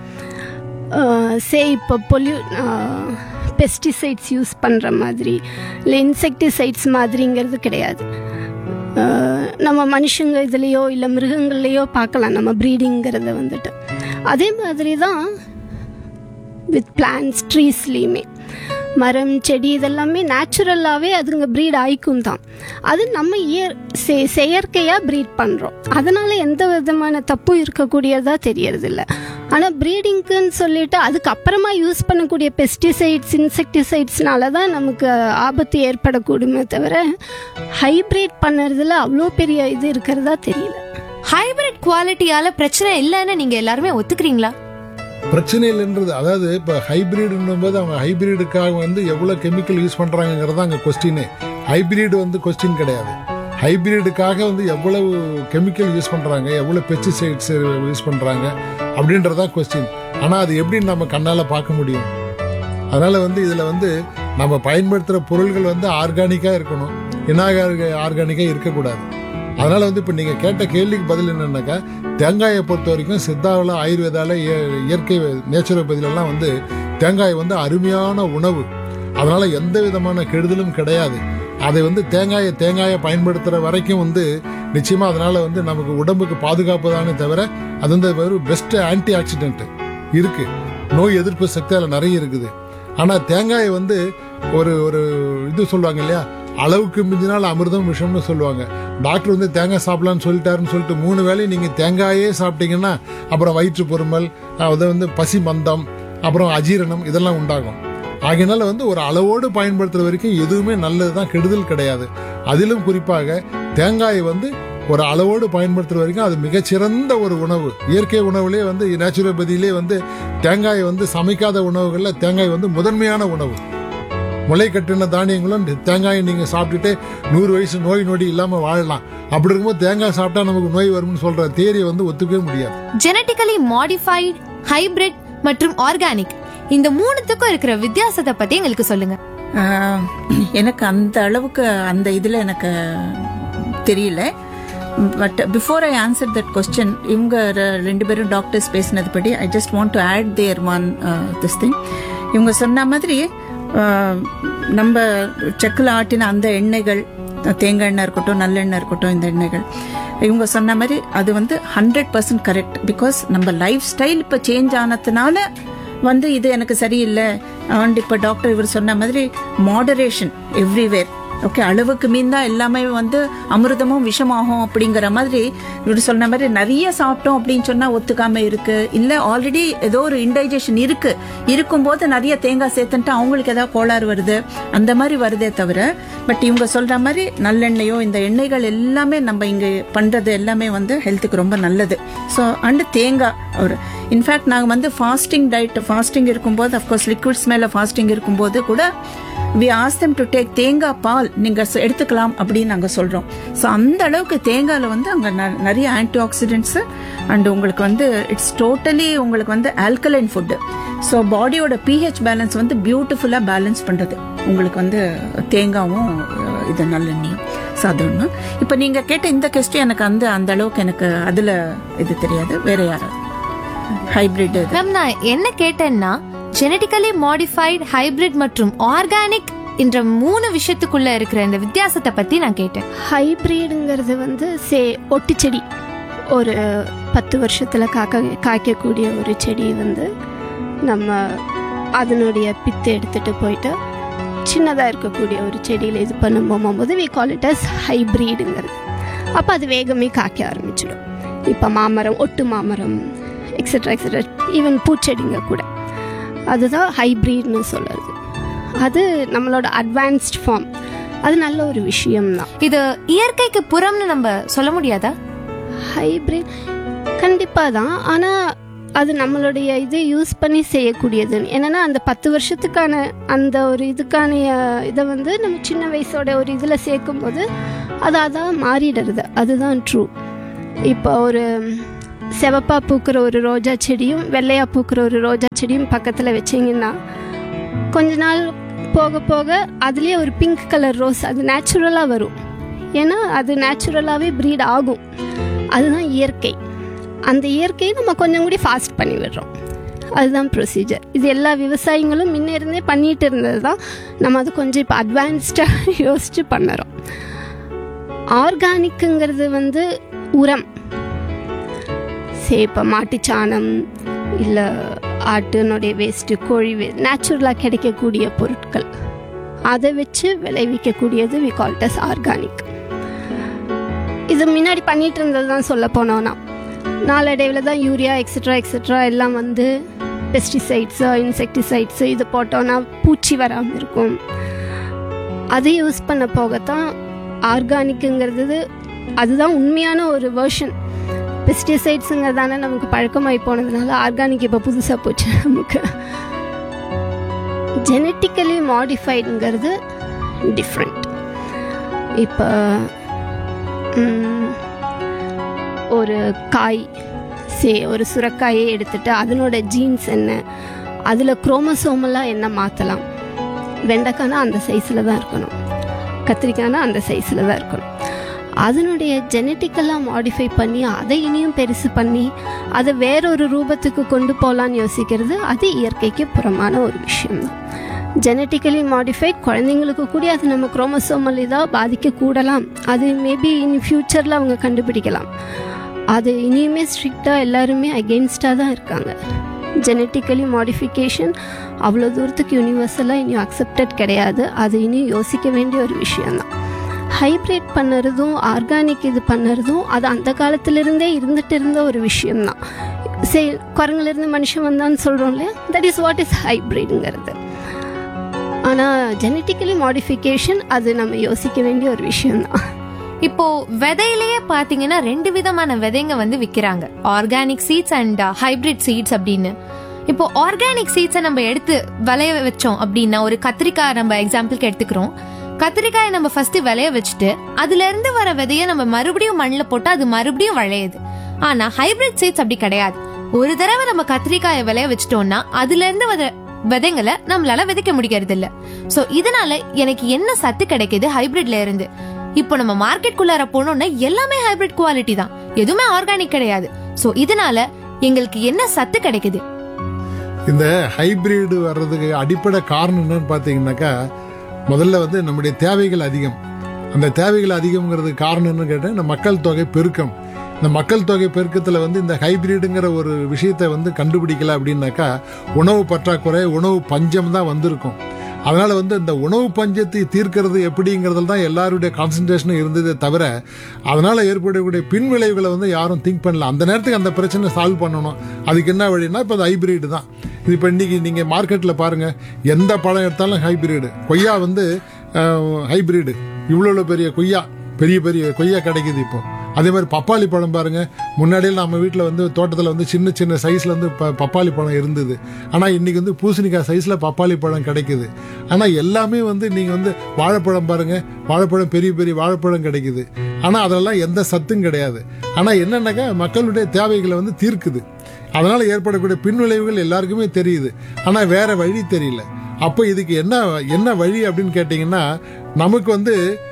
இப்போ பெஸ்டிசைட்ஸ் யூஸ் பண்ணுற மாதிரி இல்லை இன்செக்டிசைட்ஸ் மாதிரிங்கிறது கிடையாது. நம்ம மனுஷங்க இதுலேயோ இல்லை மிருகங்கள்லேயோ பார்க்கலாம் நம்ம ப்ரீடிங்கிறத வந்துட்டு. அதே மாதிரி தான் வித் பிளான்ஸ் ட்ரீஸ்லேயுமே மரம் செடி இதெல்லாமே நேச்சுரலாகவே அதுங்க ப்ரீட் ஆயிக்கும் தான். அது நம்ம செயற்கையாக ப்ரீட் பண்ணுறோம், அதனால் எந்த விதமான தப்பும் இருக்கக்கூடியதாக தெரியறதில்ல. ஆனால் ப்ரீடிங்க்குன்னு சொல்லிட்டு அதுக்கப்புறமா யூஸ் பண்ணக்கூடிய பெஸ்டிசைட்ஸ் இன்செக்டிசைட்ஸ்னால தான் நமக்கு ஆபத்து ஏற்படக்கூடுமே தவிர ஹைப்ரிட் பண்ணுறதுல அவ்வளோ பெரிய இது இருக்கிறதா தெரியல. ஹைபிரிட் குவாலிட்டியால பிரச்சனை இல்லைன்னு நீங்கள் எல்லாருமே ஒத்துக்கிறீங்களா? பிரச்சனை இல்லைன்றது, அதாவது இப்போ ஹைபிரிட்னும் போது அவங்க ஹைபிரிடுக்காக வந்து எவ்வளோ கெமிக்கல் யூஸ் பண்ணுறாங்கிறது அங்கே கொஸ்டினே. ஹைபிரிட் வந்து கொஸ்டின் கிடையாது. ஹைபிரிடுக்காக வந்து எவ்வளவு கெமிக்கல் யூஸ் பண்ணுறாங்க, எவ்வளோ பெஸ்டிசைட்ஸ் யூஸ் பண்ணுறாங்க அப்படின்றதான் கொஸ்டின். ஆனால் அது எப்படின்னு நம்ம கண்ணால் பார்க்க முடியும்? அதனால் வந்து இதில் வந்து நம்ம பயன்படுத்துகிற பொருள்கள் வந்து ஆர்கானிக்காக இருக்கணும், ஆர்கானிக்காக இருக்கக்கூடாது. அதனால் வந்து இப்போ நீங்கள் கேட்ட கேள்விக்கு பதில் என்னன்னாக்கா, தேங்காயை பொறுத்த வரைக்கும் சித்தாவில் ஆயுர்வேதாவில் இயற்கை நேச்சுரோபதிலெல்லாம் வந்து தேங்காய் வந்து அருமையான உணவு. அதனால் எந்த விதமான கெடுதலும் கிடையாது. அதை வந்து தேங்காயை பயன்படுத்துகிற வரைக்கும் வந்து நிச்சயமாக அதனால் வந்து நமக்கு உடம்புக்கு பாதுகாப்பு தானே தவிர அது வந்து ஒரு பெஸ்ட் ஆன்டி ஆக்சிடென்ட் இருக்குது. நோய் எதிர்ப்பு சக்தி அதில் நிறைய இருக்குது. ஆனால் தேங்காயை வந்து ஒரு இது சொல்லுவாங்க இல்லையா, அளவுக்கு மிஞ்சினால் அமிர்தம் விஷம்னு சொல்லுவாங்க. டாக்டர் வந்து தேங்காய் சாப்பிடலான்னு சொல்லிட்டாருன்னு சொல்லிட்டு 3 வேளையும் நீங்கள் தேங்காயே சாப்பிட்டீங்கன்னா அப்புறம் வயிற்று பொறுமல், அது வந்து பசி மந்தம், அப்புறம் அஜீரணம் இதெல்லாம் உண்டாகும். ஆகையினால வந்து ஒரு அளவோடு பயன்படுத்துற வரைக்கும் எதுவுமே நல்லது தான், கெடுதல் கிடையாது. அதிலும் குறிப்பாக தேங்காயை வந்து ஒரு அளவோடு பயன்படுத்துற வரைக்கும் அது மிகச்சிறந்த ஒரு உணவு. இயற்கை உணவுலேயே வந்து நேச்சுரோபதியிலே வந்து தேங்காயை வந்து சமைக்காத உணவுகளில் தேங்காய் வந்து முதன்மையான உணவு. முளை கட்டின தானியங்களும் தேங்காயை நீங்கள் சாப்பிட்டுட்டு 100 வயசு நோய் நொடி இல்லாமல் வாழலாம். அப்படி இருக்கும்போது தேங்காய் சாப்பிட்டா நமக்கு நோய் வரும்னு சொல்ற தியரியை வந்து ஒத்துக்கவே முடியாது. ஜெனட்டிக்கலி மாடிஃபைட், ஹைபிரிட் மற்றும் ஆர்கானிக் இந்த மூணுத்துக்கும் இருக்கிற வித்தியாசத்தை பத்தி எங்களுக்கு சொல்லுங்க. எனக்கு அந்த அளவுக்கு அந்த இதுல எனக்கு தெரியல. But before I answer that question, இவங்க 2 பேரும் டாக்டர்ஸ் பேசினது படி I just want to add there this thing. இவங்க சொன்ன மாதிரி நம்ம செக்கில் ஆட்டின அந்த எண்ணெய்கள், தேங்காய் எண்ணெய் இருக்கட்டும் நல்லெண்ணெய் இருக்கட்டும், இந்த எண்ணெய்கள் இவங்க சொன்ன மாதிரி அது வந்து 100% கரெக்ட். பிகாஸ் நம்ம லைஃப் ஸ்டைல் இப்போ சேஞ்ச் ஆனதுனால வந்து இது எனக்கு சரியில்லை. அண்ட் இப்போ டாக்டர் இவர் சொன்ன மாதிரி மாடரேஷன் எவ்ரிவேர். ஓகே, அளவுக்கு மீந்தா எல்லாமே வந்து அமிர்தமும் விஷமாகும் அப்படிங்கிற மாதிரி இவர் சொன்ன மாதிரி நிறைய சாப்பிட்டோம் அப்படின்னு சொன்னா ஒத்துக்காம இருக்கு. இல்ல ஆல்ரெடி ஏதோ ஒரு இன்டைஜஷன் இருக்கும்போது நிறைய தேங்காய் சேர்த்துட்டு அவங்களுக்கு ஏதாவது கோளாறு வருது, அந்த மாதிரி வருதே தவிர. பட் இவங்க சொல்ற மாதிரி நல்லெண்ணெயோ இந்த எண்ணெய்கள் எல்லாமே நம்ம இங்க பண்றது எல்லாமே வந்து ஹெல்த்துக்கு ரொம்ப நல்லது. ஸோ அண்ட் தேங்காய் ஒரு இன்ஃபேக்ட் நாங்கள் வந்து ஃபாஸ்டிங் இருக்கும்போது, அஃப்கோர்ஸ் லிக்விட்ஸ் மேல ஃபாஸ்டிங் இருக்கும்போது கூட we ask them to take தேங்காய் பால் நீங்க எடுத்துக்கலாம் அப்படின்னு நாங்க சொல்றோம். ஸோ அந்த அளவுக்கு தேங்காயில வந்து அங்க நிறைய ஆன்டி ஆக்சிடென்ட்ஸ் அண்ட் உங்களுக்கு வந்து இட்ஸ் டோட்டலி உங்களுக்கு வந்து ஆல்கலைன் ஃபுட்டு. ஸோ பாடியோட pH பேலன்ஸ் வந்து பியூட்டிஃபுல்லா பேலன்ஸ் பண்றது உங்களுக்கு வந்து தேங்காவும் இது நல்லெண்ணெயும். ஸோ அது ஒன்று. இப்போ நீங்க கேட்ட இந்த கொஸ்டின் எனக்கு அந்த அளவுக்கு எனக்கு அதுல இது தெரியாது. வேற யாராவது ஹைபிரிட் நான் என்ன கேட்டேன்னா, ஜெனட்டிக்கலி மாடிஃபைட், ஹைபிரிட் மற்றும் ஆர்கானிக் என்ற 3 விஷயத்துக்குள்ள இருக்கிற இந்த வித்தியாசத்தை பத்தி நான் கேட்டேன். ஹைபிரிடுங்கிறது வந்து ஒட்டு செடி, ஒரு 10 வருஷத்துல காய்க்கக்கூடிய ஒரு செடி வந்து நம்ம அதனுடைய பித்து எடுத்துட்டு போயிட்டு சின்னதாக இருக்கக்கூடிய ஒரு செடியில் இது பண்ணும்போது we call it as ஹைபிரிடுங்கிறது. அப்போ அது வேகமே காய்க்க ஆரம்பிச்சிடும். இப்போ மாமரம், ஒட்டு மாமரம், எக்ஸெட்ரா எக்ஸெட்ரா, ஈவன் பூச்செடிங்க கூட அதுதான் ஹைபிரிட்னு சொல்லுறது. அது நம்மளோட அட்வான்ஸ்ட் ஃபார்ம். அது நல்ல ஒரு விஷயம்தான். இது இயற்கைக்கு புறம்னு நம்ம சொல்ல முடியாதா? ஹைபிரிட் கண்டிப்பாக தான். ஆனால் அது நம்மளுடைய இது யூஸ் பண்ணி செய்யக்கூடியது. என்னென்னா அந்த 10 வருஷத்துக்கான அந்த ஒரு இதுக்கான இதை வந்து நம்ம சின்ன வயசோட ஒரு இதில் சேர்க்கும்போது அது அதான் மாறிடுறது. அதுதான் ட்ரூ. இப்போ ஒரு சிவப்பாக பூக்கிற ஒரு ரோஜா செடியும் வெள்ளையாக பூக்கிற ஒரு ரோஜா செடியும் பக்கத்தில் வச்சிங்கன்னா கொஞ்ச நாள் போக போக அதுலேயே ஒரு பிங்க் கலர் ரோஸ் அது நேச்சுரலாக வரும். ஏன்னா அது நேச்சுரலாகவே ப்ரீட் ஆகும். அதுதான் இயற்கை. அந்த இயற்கையை நம்ம கொஞ்சம் கூட ஃபாஸ்ட் பண்ணி விடுறோம். அதுதான் ப்ரொசீஜர். இது எல்லா விவசாயிகளும் முன்ன இருந்தே பண்ணிகிட்டு இருந்தது தான். நம்ம அது கொஞ்சம் இப்போ அட்வான்ஸ்டாக யோசித்து பண்ணுறோம். ஆர்கானிக்குங்கிறது உரம். இப்போ மாட்டுச்சாணம் இல்லை ஆட்டினுடைய வேஸ்ட்டு, கோழி நேச்சுரலாக கிடைக்கக்கூடிய பொருட்கள் அதை வச்சு விளைவிக்கக்கூடியது we call it as organic. இது முன்னாடி பண்ணிகிட்டு இருந்தது தான் சொல்ல போனோன்னா. நாளடைவில் தான் யூரியா எக்ஸட்ரா எல்லாம் பெஸ்டிசைட்ஸு இன்செக்டிசைட்ஸு இது போட்டோன்னா பூச்சி வராமல் இருக்கும். அதை யூஸ் பண்ண போகத்தான் ஆர்கானிக்குங்கிறது அதுதான் உண்மையான ஒரு வெர்ஷன். பெஸ்டிசைட்ஸுங்கிறதானே நமக்கு பழக்கமாகி போனதுனால ஆர்கானிக் இப்போ புதுசாக போச்சு. நமக்கு ஜெனட்டிக்கலி மாடிஃபைடுங்கிறது டிஃப்ரெண்ட். இப்போ ஒரு காய் ஒரு சுரைக்காயை எடுத்துட்டு அதனோட ஜீன்ஸ் என்ன, அதில் குரோமோசோமெல்லாம் என்ன மாற்றலாம். வெண்டைக்கானா அந்த சைஸில் தான் இருக்கணும், கத்திரிக்காய்னா அந்த சைஸில் தான் இருக்கணும். அதனுடைய ஜெனட்டிக்கெல்லாம் மாடிஃபை பண்ணி அதை இனியும் பெருசு பண்ணி அதை வேறொரு ரூபத்துக்கு கொண்டு போகலான்னு யோசிக்கிறது அது இயற்கைக்கு புறமான ஒரு விஷயம்தான். ஜெனட்டிக்கலி மாடிஃபைட் குழந்தைங்களுக்கு கூட அது நம்ம குரோமோசோமல் இதாக பாதிக்கக்கூடலாம். அது மேபி இன் ஃப்யூச்சரில் அவங்க கண்டுபிடிக்கலாம். அது இனியுமே ஸ்ட்ரிக்டாக எல்லாருமே அகெயின்ஸ்டாக தான் இருக்காங்க. ஜெனட்டிக்கலி மாடிஃபிகேஷன் அவ்வளோ தூரத்துக்கு யூனிவர்சலாக இனியும் அக்செப்டட் கிடையாது. அது இனியும் யோசிக்க வேண்டிய ஒரு விஷயந்தான். ஹைப்ரிட் பண்ணுறதும் ஆர்கானிக் இது பண்ணுறதும் அது அந்த காலத்திலிருந்தே இருந்துட்டு இருந்த ஒரு விஷயம்தான். குரங்குலேருந்து மனுஷன் வந்தான்னு சொல்கிறோம் இல்லையா, தட் இஸ் வாட் இஸ் ஹைப்ரிட்ங்கிறது. ஆனால் ஜெனட்டிக்கலி மாடிஃபிகேஷன் அது நம்ம யோசிக்க வேண்டிய ஒரு விஷயம்தான். இப்போ விதையிலேயே பாத்தீங்கன்னா 2 விதமான விதைங்க விக்கிறாங்க, organic seeds and hybrid seeds அப்படின்னு. இப்போ ஆர்கானிக் சீட்ஸை நம்ம எடுத்து விளைய வச்சோம் அப்படின்னா, ஒரு கத்திரிக்காய் நம்ம எக்ஸாம்பிளுக்கு எடுத்துக்கிறோம். கத்திரிக்காயை நம்ம ஃபர்ஸ்ட் விளைய வச்சுட்டு அதுல இருந்து வர விதைய நம்ம மறுபடியும் மண்ணில் போட்டு அது மறுபடியும் விளையுது. ஆனா ஹைபிரிட் சீட்ஸ் அப்படி கிடையாது. ஒரு தடவை நம்ம கத்திரிக்காயை விளைய வச்சிட்டோம்னா அதுல இருந்து வர விதைங்களை நம்மளால விதைக்க முடியறது இல்ல. சோ இதனால எனக்கு என்ன சத்து கிடைக்குது ஹைபிரிட்ல இருந்து? இப்போ நம்ம மார்க்கெட்குள்ளார போனோம்னா எல்லாமே ஹைபிரிட் குவாலிட்டி தான், எதுவுமே ஆர்கானிக் கிடையாது. சோ இதனால எங்களுக்கு என்ன சத்து கிடைக்குது? இந்த ஹைபிரிட் வர்றதுக்கு அடிப்படை காரணம் என்னன்னு பாத்தீங்கன்னாக்கா, முதல்ல நம்முடைய தேவைகள் அதிகம். அந்த தேவைகள் அதிகம்ங்கிறதுக்கு காரணம் என்னன்னு கேட்டா, இந்த மக்கள் தொகை பெருக்கம். இந்த மக்கள் தொகை பெருக்கத்துல இந்த ஹைபிரிடுங்கிற ஒரு விஷயத்தை கண்டுபிடிக்கல அப்படின்னாக்கா உணவு பற்றாக்குறை, உணவு பஞ்சம் தான் வந்திருக்கும். அதனால இந்த உணவு பஞ்சத்தை தீர்க்கிறது எப்படிங்கிறதுல தான் எல்லாருடைய கான்சன்ட்ரேஷனும் இருந்ததே தவிர, அதனால ஏற்படக்கூடிய பின் விளைவுகளை யாரும் திங்க் பண்ணல. அந்த நேரத்துக்கு அந்த பிரச்சனை சால்வ் பண்ணணும். அதுக்கு என்ன வழின்னா இப்போ ஹைபிரிடு தான். இது இப்போ இன்னைக்கு நீங்க மார்க்கெட்ல பாருங்க, எந்த பழம் எடுத்தாலும் ஹைபிரிடு. கொய்யா ஹைபிரிடு, இவ்வளோ பெரிய கொய்யா, பெரிய பெரிய கொய்யா கிடைக்குது இப்போ. அதே மாதிரி பப்பாளி பழம் பாருங்க, முன்னாடியில் நம்ம வீட்டில் தோட்டத்தில் சின்ன சின்ன சைஸ்ல பப்பாளி பழம் இருந்தது. ஆனால் இன்னைக்கு பூசணிக்காய் சைஸ்ல பப்பாளி பழம் கிடைக்குது. ஆனால் எல்லாமே நீங்க வாழைப்பழம் பாருங்க, வாழைப்பழம் பெரிய பெரிய வாழைப்பழம் கிடைக்குது. ஆனால் அதெல்லாம் எந்த சத்தும் கிடையாது. ஆனால் என்னன்னாக்கா மக்களுடைய தேவைகளை தீர்க்குது. அதனால ஏற்படக்கூடிய பின்விளைவுகள் எல்லாருக்குமே தெரியுது. ஆனால் வேற வழி தெரியல. அப்போ இதுக்கு என்ன வழி அப்படின்னு கேட்டீங்கன்னா, நமக்கு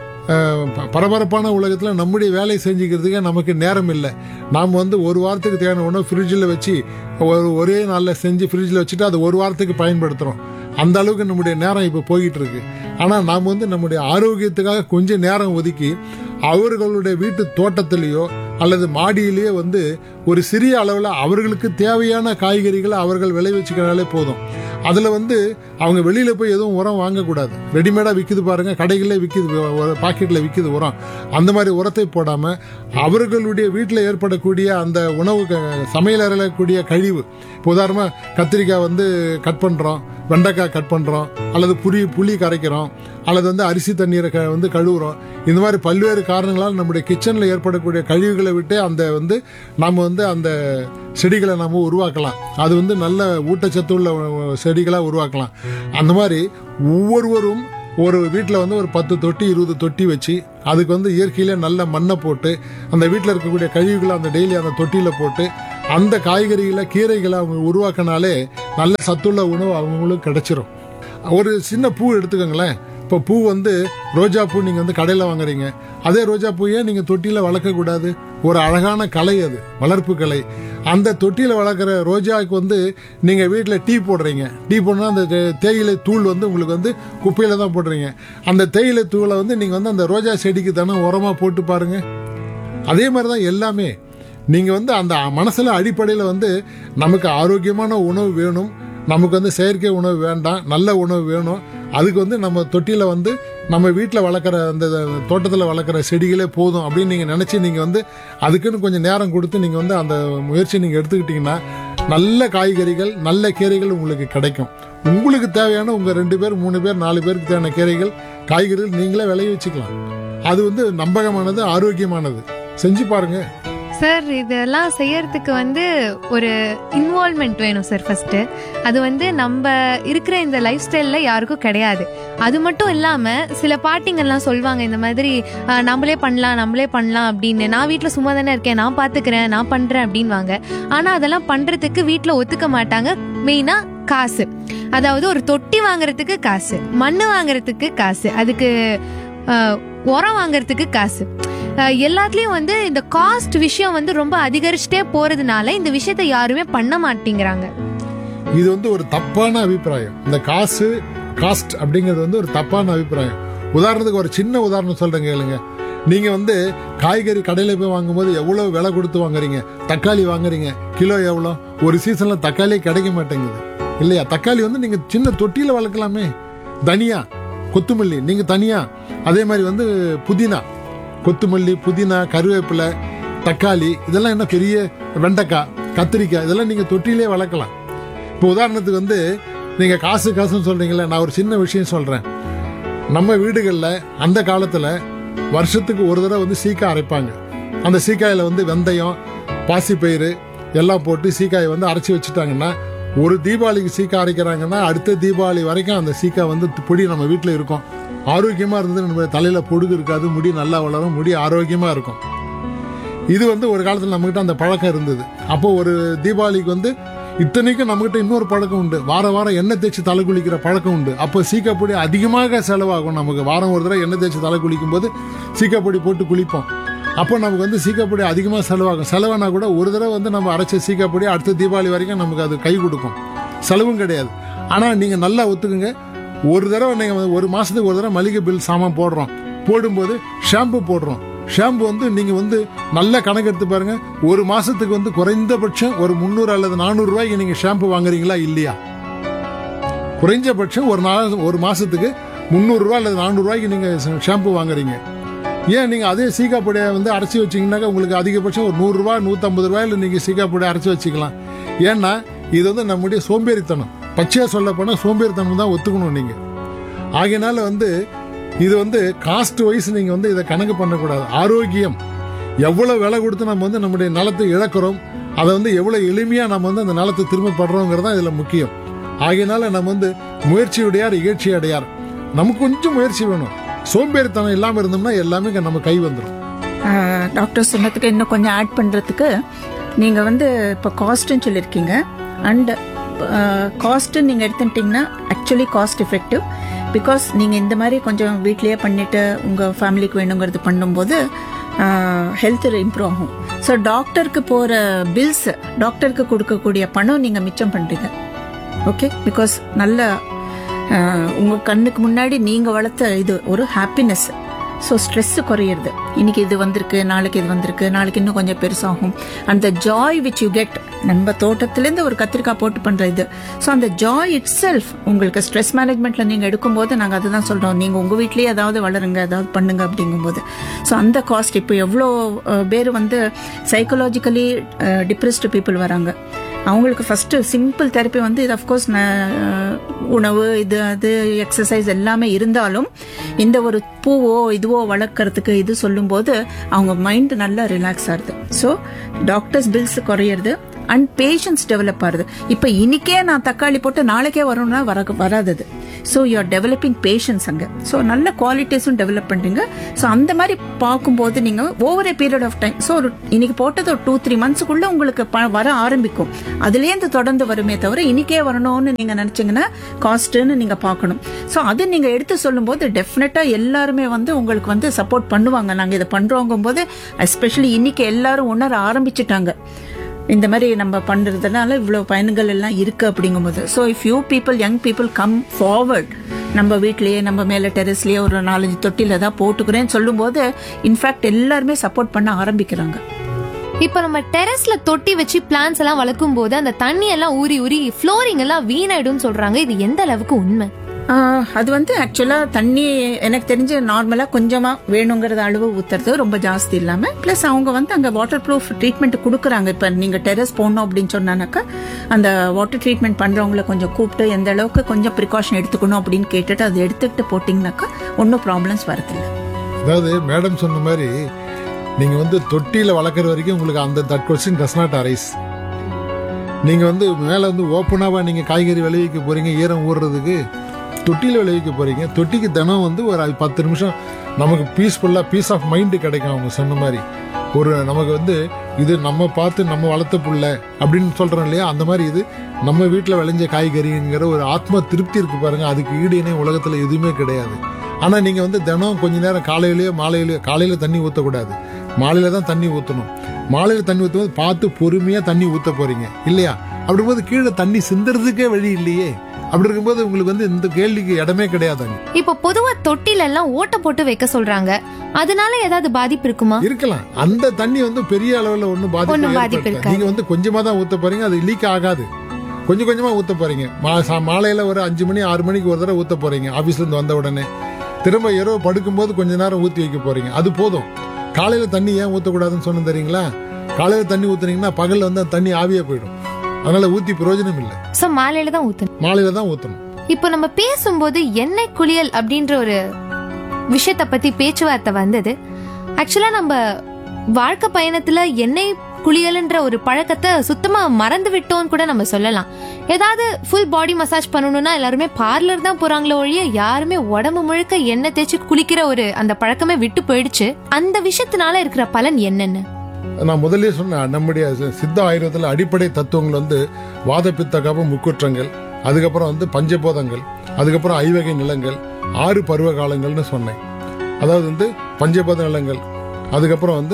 பரபரப்பான உலகத்துல நம்முடைய வேலையை செஞ்சுக்கிறதுக்கு நமக்கு நேரம் இல்லை. நாம் ஒரு வாரத்துக்கு தேவையான உணவு ஃப்ரிட்ஜில் வச்சு ஒரே நாளில் செஞ்சு ஃப்ரிட்ஜில் வச்சுட்டு அது ஒரு வாரத்துக்கு பயன்படுத்துகிறோம். அந்த அளவுக்கு நம்முடைய நேரம் இப்போ போய்கிட்டு இருக்கு. ஆனால் நாம் நம்முடைய ஆரோக்கியத்துக்காக கொஞ்சம் நேரம் ஒதுக்கி அவர்களுடைய வீட்டு தோட்டத்திலேயோ அல்லது மாடியிலேயே ஒரு சிறிய அளவில் அவர்களுக்கு தேவையான காய்கறிகளை அவர்கள் விளைவிச்சுக்கிறாலே போதும். அதுல அவங்க வெளியில போய் எதுவும் உரம் வாங்கக்கூடாது. ரெடிமேடா விற்குது பாருங்க, கடைகளில் விற்குது, பாக்கெட்ல விற்குது உரம். அந்த மாதிரி உரத்தை போடாம அவர்களுடைய வீட்டில் ஏற்படக்கூடிய அந்த உணவு சமையல் அறையக்கூடிய கழிவு, இப்போ உதாரணமா கத்திரிக்காய் கட் பண்றோம், வெண்டைக்காய் கட் பண்றோம், அல்லது புளி கரைக்கிறோம், அல்லது அரிசி தண்ணீரை கழுவுறோம். இந்த மாதிரி பல்வேறு காரணங்களால் நம்முடைய கிச்சன்ல ஏற்படக்கூடிய கழிவுகளை விட்டு அந்த நாம அந்த செடிகளை நாம உருவாக்கலாம். அது நல்ல ஊட்டச்சத்து உள்ள செடிகளா உருவாக்கலாம். அந்த மாதிரி ஒவ்வொருவரும் ஒரு வீட்டில் வந்து ஒரு 10 தொட்டி 20 தொட்டி வச்சு அதுக்கு வந்து இயற்கையிலே நல்ல மண்ணை போட்டு அந்த வீட்டில் இருக்கக்கூடிய கழிவுகளை அந்த டெய்லி அந்த தொட்டியில் போட்டு அந்த காய்கறிகளை கீரைகளை அவங்க உருவாக்கினாலே நல்ல சத்துள்ள உணவு அவங்களுக்கு கிடைச்சிரும். ஒரு சின்ன பூ எடுத்துக்கோங்களேன். இப்போ பூ வந்து ரோஜா பூ நீங்கள் வந்து கடையில் வாங்குறீங்க. அதே ரோஜா பூயே நீங்கள் தொட்டியில் வளர்க்கக்கூடாது. ஒரு அழகான கலை, அது வளர்ப்பு கலை. அந்த தொட்டியில் வளர்க்குற ரோஜாவுக்கு வந்து நீங்கள் வீட்டில் டீ போடுறீங்க. டீ போடணும்னா அந்த தேயிலை தூள் வந்து உங்களுக்கு வந்து குப்பையில் தான் போடுறீங்க. அந்த தேயிலை தூளை வந்து நீங்கள் வந்து அந்த ரோஜா செடிக்கு தானே உரமாக போட்டு பாருங்க. அதே மாதிரி தான் எல்லாமே. நீங்கள் வந்து அந்த மனசில் அடிப்படையில் வந்து நமக்கு ஆரோக்கியமான உணவு வேணும், நமக்கு வந்து செயற்கை உணவு வேண்டாம், நல்ல உணவு வேணும். அதுக்கு வந்து நம்ம தொட்டியில் வந்து நம்ம வீட்டில் வளர்க்குற அந்த தோட்டத்தில் வளர்க்குற செடிகளே போதும் அப்படின்னு நீங்கள் நினச்சி நீங்கள் வந்து அதுக்குன்னு கொஞ்சம் நேரம் கொடுத்து நீங்கள் வந்து அந்த முயற்சி நீங்கள் எடுத்துக்கிட்டிங்கன்னா நல்ல காய்கறிகள் நல்ல கீரைகள் உங்களுக்கு கிடைக்கும். உங்களுக்கு தேவையான உங்கள் 2 பேர் 3 பேர் 4 பேருக்கு தேவையான கீரைகள் காய்கறிகள் நீங்களே விளைய வச்சுக்கலாம். அது வந்து நம்பகமானது, ஆரோக்கியமானது. செஞ்சு பாருங்க சார். இதெல்லாம் செய்யறதுக்கு வந்து ஒரு இன்வால்மெண்ட் வேணும் சார் ஃபர்ஸ்ட். அது வந்து நம்ம இருக்கிற இந்த லைஃப் ஸ்டைல்ல யாருக்கும் கிடையாது. அது மட்டும் இல்லாம சில பாட்டிங்கெல்லாம் சொல்லுவாங்க இந்த மாதிரி நம்மளே பண்ணலாம் அப்படின்னு. நான் வீட்டில் சும்மா தானே இருக்கேன், நான் பாத்துக்கிறேன், நான் பண்றேன் அப்படின்வாங்க. ஆனா அதெல்லாம் பண்றதுக்கு வீட்டில் ஒத்துக்க மாட்டாங்க. மெயினா காசு, அதாவது ஒரு தொட்டி வாங்குறதுக்கு காசு, மண்ணு வாங்குறதுக்கு காசு, அதுக்கு உரம் வாங்குறதுக்கு காசு, எல்லாத்துலயும் வந்து இந்த காஸ்ட் விஷயம் வந்து ரொம்ப அதிகரிச்சுட்டே போறதுனால இந்த விஷயத்த யாருமே பண்ண மாட்டேங்கிறாங்க. இது வந்து ஒரு தப்பான அபிப்பிராயம். இந்த காஸ்ட் அப்படிங்கிறது வந்து ஒரு தப்பான அபிப்பிராயம். உதாரணத்துக்கு ஒரு சின்ன உதாரணம் சொல்றேன் கேளுங்க. நீங்க வந்து காய்கறி கடையில போய் வாங்கும்போது எவ்வளவு விலை கொடுத்து வாங்குறீங்க? தக்காளி வாங்குறீங்க, கிலோ எவ்வளோ? ஒரு சீசன்ல தக்காளியே கிடைக்க மாட்டேங்குது இல்லையா? தக்காளி வந்து நீங்க சின்ன தொட்டியில வளர்க்கலாமே. தனியா, கொத்துமல்லி நீங்க தனியா, அதே மாதிரி வந்து புதினா, கொத்துமல்லி, புதினா, கருவேப்பிலை, தக்காளி, இதெல்லாம் என்ன பெரிய வெண்டைக்காய், கத்திரிக்காய், இதெல்லாம் நீங்க தொட்டிலே வளர்க்கலாம். இப்போ உதாரணத்துக்கு வந்து நீங்க காசுன்னு சொல்றீங்களே, நான் ஒரு சின்ன விஷயம் சொல்றேன். நம்ம வீடுகளில் அந்த காலத்துல வருஷத்துக்கு ஒரு தடவை வந்து சீக்காய் அரைப்பாங்க. அந்த சீக்காயில வந்து வெந்தயம், பாசிப்பயிறு எல்லாம் போட்டு சீக்காயை வந்து அரைச்சி வச்சுட்டாங்கன்னா, ஒரு தீபாவளிக்கு சீக்காய் அரைக்கிறாங்கன்னா அடுத்த தீபாவளி வரைக்கும் அந்த சீக்காய் வந்து பொடி நம்ம வீட்டில் இருக்கும். ஆரோக்கியமா இருந்தது, நம்ம தலையில பொடுகு இருக்காது, முடி நல்லா வளரும், முடி ஆரோக்கியமா இருக்கும். இது வந்து ஒரு காலத்துல நம்மகிட்ட அந்த பழக்கம் இருந்தது. அப்போ ஒரு தீபாவளிக்கு வந்து இத்தனைக்கும் நம்மகிட்ட இன்னொரு பழக்கம் உண்டு. வாரம் எண்ணெய் தேய்ச்சி தலை குளிக்கிற பழக்கம் உண்டு. அப்போ சீக்காப்பொடி அதிகமாக செலவாகும். நமக்கு வாரம் ஒரு தடவை எண்ணெய் தேய்ச்சி தலை குளிக்கும் போது சீக்காப்பொடி போட்டு குளிப்போம். அப்போ நமக்கு வந்து சீக்காப்பொடி அதிகமாக செலவாகும். செலவானா கூட ஒரு தடவை வந்து நம்ம அரைச்ச சீக்காப்பொடி அடுத்த தீபாவளி வரைக்கும் நமக்கு அது கை கொடுக்கும், செலவும் கிடையாது. ஆனா நீங்க நல்லா ஒத்துக்குங்க, ஒரு தடவை நீங்கள் ஒரு மாசத்துக்கு ஒரு தடவை மளிகை பில் சாமான் போடும்போது ஷாம்பு போடுறோம். ஷாம்பு வந்து நீங்க வந்து நல்ல கணக்கு எடுத்து பாருங்க. ஒரு மாசத்துக்கு வந்து குறைந்தபட்சம் ஒரு 300 அல்லது 400 ரூபாய்க்கு நீங்க ஷாம்பு வாங்குறீங்களா இல்லையா? குறைஞ்சபட்சம் ஒரு மாசத்துக்கு 300 ரூபாய் அல்லது 400 ரூபாய்க்கு நீங்க ஷாம்பு வாங்குறீங்க. ஏன் நீங்க அதே சீக்காப்பொடியை வந்து அரைச்சி வச்சீங்கன்னாக்கா உங்களுக்கு அதிகபட்சம் ஒரு 100 ரூபாய் 150 ரூபாயில நீங்க சீக்காப்பொடியை அரைச்சி வச்சுக்கலாம். ஏன்னா இது வந்து நம்முடைய சோம்பேறித்தனம். பச்சையா சொல்ல போனா சோம்பேறித்தனம் தான் ஒத்துக்கணும் நீங்க. ஆகையினால வந்து இது வந்து காஸ்ட் வைஸ் நீங்க வந்து இதை கணக்கு பண்ணக்கூடாது. ஆரோக்கியம், எவ்வளவு விலை கொடுத்து நம்ம வந்து நம்முடைய நிலத்தை இழக்கிறோம், அதை வந்து எவ்வளவு எளிமையா நம்ம வந்து அந்த நிலத்தை திரும்ப படுறோங்கிறது தான் இதுல முக்கியம். ஆகையினால நம்ம வந்து முயற்சியுடையார் இகழ்ச்சி அடையார். நமக்கு கொஞ்சம் முயற்சி வேணும். சோம்பேறித்தனம் இல்லாம இருந்தோம்னா எல்லாமே நம்ம கை வந்துடும். டாக்டர் சொன்னதுக்கு இன்னும் கொஞ்சம் ஆட் பண்றதுக்கு, நீங்க வந்து இப்போ காஸ்ட்னு சொல்லியிருக்கீங்க. அண்ட் காஸ்ட் நீங்க எடுத்துட்டீங்கன்னா ஆக்சுவலி காஸ்ட் எஃபெக்டிவ். பிகாஸ் நீங்க இந்த மாதிரி கொஞ்சம் வீட்லயே பண்ணிட்டு உங்க ஃபேமிலிக்கு வேணுங்கிறது பண்ணும்போது ஹெல்த் இம்ப்ரூவ் ஆகும். ஸோ டாக்டருக்கு போற பில்ஸ், டாக்டருக்கு கொடுக்கக்கூடிய பணம் நீங்க மிச்சம் பண்றீங்க. ஓகே, பிகாஸ் நல்ல உங்க கண்ணுக்கு முன்னாடி நீங்க வளர்த்த இது ஒரு ஹாப்பினஸ். ஸோ ஸ்ட்ரெஸ் குறையிறது. இன்னைக்கு இது வந்திருக்கு, நாளைக்கு இது வந்திருக்கு, நாளைக்கு இன்னும் கொஞ்சம் பெருசாகும். அந்த ஜாய் விச் யூ கெட், நம்ம தோட்டத்திலேருந்து ஒரு கத்திரிக்காய் போட்டு பண்ற இது. ஸோ அந்த ஜாய் இட் செல்ஃப் உங்களுக்கு ஸ்ட்ரெஸ் மேனேஜ்மெண்ட்ல நீங்க எடுக்கும்போது நாங்கள் அதுதான் சொல்றோம், நீங்க உங்க வீட்லயே ஏதாவது வளருங்க, ஏதாவது பண்ணுங்க அப்படிங்கும்போது. ஸோ அந்த காஸ்ட் இப்போ எவ்வளோ பேர் வந்து சைக்கலாஜிக்கலி டிப்ரெஸ்டு பீப்புள் வராங்க. அவங்களுக்கு ஃபர்ஸ்ட் சிம்பிள் தெரப்பி வந்து இது அஃப்கோர்ஸ் உணவு, இது அது எக்ஸசைஸ் எல்லாமே இருந்தாலும் இந்த ஒரு பூவோ இதுவோ வளர்க்கறதுக்கு இது சொல்லும் போது அவங்க மைண்ட் நல்லா ரிலாக்ஸ் ஆகுது. ஸோ டாக்டர்ஸ் பில்ஸ் குறையிறது. அண்ட் பேஷன்ஸ் டெவலப் ஆகுது. இப்ப இன்னைக்கே நான் தக்காளி போட்டு நாளைக்கே வரணும்னா வராது. So you are developing patience அங்க. ஸோ நல்ல குவாலிட்டிஸும் டெவலப் பண்றீங்க. ஸோ அந்த மாதிரி பார்க்கும்போது நீங்க over A period of time, so இன்னைக்கு போட்டது ஒரு 2-3 மந்த்ஸுக்குள்ள உங்களுக்கு வர ஆரம்பிக்கும். அதுலேருந்து தொடர்ந்து வருமே தவிர இன்னைக்கே வரணும்னு நீங்க நினைச்சீங்கன்னா காஸ்ட்னு நீங்க பார்க்கணும். ஸோ அது நீங்க எடுத்து சொல்லும் போது டெஃபினட்டா எல்லாருமே உங்களுக்கு சப்போர்ட் பண்ணுவாங்க. நாங்க இதை பண்றோங்கும் போது எஸ்பெஷலி இன்னைக்கு எல்லாரும் உணர ஆரம்பிச்சுட்டாங்க. இந்த மாதிரி நம்ம பண்றதுனால இவ்வளவு பயன்கள் எல்லாம் இருக்கு அப்படிங்கும்போது. So if you people, young people come forward, நம்ம வீட்லயே நம்ம மேல டெரஸ்லயே ஒரு 4-5 தொட்டில தான் போட்டுக்கிறேன்னு சொல்லும் போது இன்ஃபேக்ட் எல்லாருமே சப்போர்ட் பண்ண ஆரம்பிக்கிறாங்க. இப்ப நம்ம டெரஸ்ல தொட்டி வச்சு பிளான்ஸ் எல்லாம் வளர்க்கும் போது அந்த தண்ணி எல்லாம் ஊறி ஃப்ளோரிங் எல்லாம் வீணாயிடும் சொல்றாங்க. இது எந்த அளவுக்கு உண்மை? அது ஆக்சுவலா தண்ணி எனக்கு தெரிஞ்சு நார்மலா கொஞ்சமா வேணுங்கிறத அளவு ஊத்துறது, ரொம்ப ஜாஸ்தி இல்லாம. பிளஸ் அவங்க அங்க வாட்டர் ப்ரூஃப் ட்ரீட்மெண்ட் கொடுக்குறாங்க. இப்ப நீங்க டெரஸ் போடணும் அப்படின்னு சொன்னாக்கா அந்த வாட்டர் ட்ரீட்மெண்ட் பண்றவங்களை கொஞ்சம் கூப்பிட்டு எந்த அளவுக்கு கொஞ்சம் ப்ரிகாஷன் எடுத்துக்கணும் அப்படின்னு கேட்டுட்டு அதை எடுத்துக்கிட்டு போட்டீங்கன்னாக்கா ஒன்னும் ப்ராப்ளம்ஸ் வரதில்லை. அதாவது மேடம் சொன்ன மாதிரி நீங்க தொட்டியில வளர்க்குற வரைக்கும் உங்களுக்கு அந்த that question does not arise. நீங்க மேல ஓப்பனாவா நீங்க காய்கறி விளைவிக்க போறீங்க, ஈரம் ஊறுறதுக்கு தொட்டியில விளைவிக்க போறீங்க. தொட்டிக்கு தினம் ஒரு 10 நிமிஷம் நமக்கு பீஸ்ஃபுல்லா பீஸ் ஆஃப் மைண்டு கிடைக்கும். அவங்க சொன்ன மாதிரி ஒரு நமக்கு இது நம்ம பார்த்து நம்ம வளர்த்த புள்ள அப்படின்னு சொல்றோம் இல்லையா, அந்த மாதிரி இது நம்ம வீட்டில் விளைஞ்ச காய்கறிங்கிற ஒரு ஆத்ம திருப்தி இருக்கு பாருங்க. அதுக்கு ஈடு இணை உலகத்துல எதுவுமே கிடையாது. ஆனா நீங்க தினம் கொஞ்ச நேரம் காலையிலயோ மாலையிலயோ, காலையில தண்ணி ஊற்றக்கூடாது, மாலையில தான் தண்ணி ஊற்றணும். மாலையில தண்ணி ஊற்றும் போது பார்த்து பொறுமையா தண்ணி ஊற்ற போறீங்க இல்லையா? அப்படிங்கும்போது கீழே தண்ணி சிந்துறதுக்கே வழி இல்லையே. அப்படி இருக்கும்போது உங்களுக்கு இந்த கேள்விக்கு இடமே கிடையாதுங்க. இப்ப பொதுவா தொட்டில எல்லாம் ஓட்ட போட்டு வைக்க சொல்றாங்க. அதனால ஏதாவது பாதிப்பு இருக்குமா? இருக்கலாம். அந்த தண்ணி பெரிய அளவுல ஒன்னும் பாதிப்பு இருக்காது. நீங்க கொஞ்சமா தான் ஊத்த போறீங்க, அது லீக் ஆகாது. கொஞ்சம் கொஞ்சமா ஊத்த போறீங்க. மாலையில ஒரு 5 மணி 6 மணிக்கு ஒரு தடவை ஊத்த போறீங்க. ஆபீஸ்ல இருந்து வந்த உடனே திரும்ப இரவு படுக்கும் போது கொஞ்ச நேரம் ஊத்தி வைக்க போறீங்க. அது போதும். காலையில தண்ணி ஏன் ஊத்தக்கூடாதுன்னு சொன்ன தெரியுங்களா? காலையில தண்ணி ஊத்துனீங்கன்னா பகல்ல அந்த தண்ணி ஆவியா போயிடும். அதனால ஊத்தி பிரயோஜனம் இல்லை. சோ மாலையில தான் ஊத்தணும். இப்போ நம்ம பேசும்போது எண்ணெய் குளியல் அப்படின்ற ஒரு விஷயத்த பத்தி பேச்சுவார்த்தை வந்தது. ஆக்சுவலா நம்ம வாழ்க்கை பயணத்துல எண்ணெய் குளியல்ன்ற ஒரு பழக்கத்தை சுத்தமா மறந்து விட்டோம்னு கூட நம்ம சொல்லலாம். ஏதாவது ஃபுல் பாடி மசாஜ் பண்ணணும்னா எல்லாருமே பார்லர் தான் போறாங்களோ ஒழிய யாருமே உடம்பு முழுக்க எண்ணெய் தேய்ச்சி குளிக்கிற ஒரு அந்த பழக்கமே விட்டு போயிடுச்சு. அந்த விஷயத்தினால இருக்கிற பலன் என்னென்ன? நான் முதலே சொன்னேன், நம்முடைய சித்த ஆயுர்வேதத்தில் அடிப்படை தத்துவங்கள் வாத பித்த கபம் முக்குற்றங்கள், அதுக்கப்புறம் பஞ்சபோதங்கள், அதுக்கப்புறம் ஐவகை நிலங்கள், 6 பருவ காலங்கள்னு சொன்னேன். அதாவது பஞ்சபோத நிலங்கள், அதுக்கப்புறம்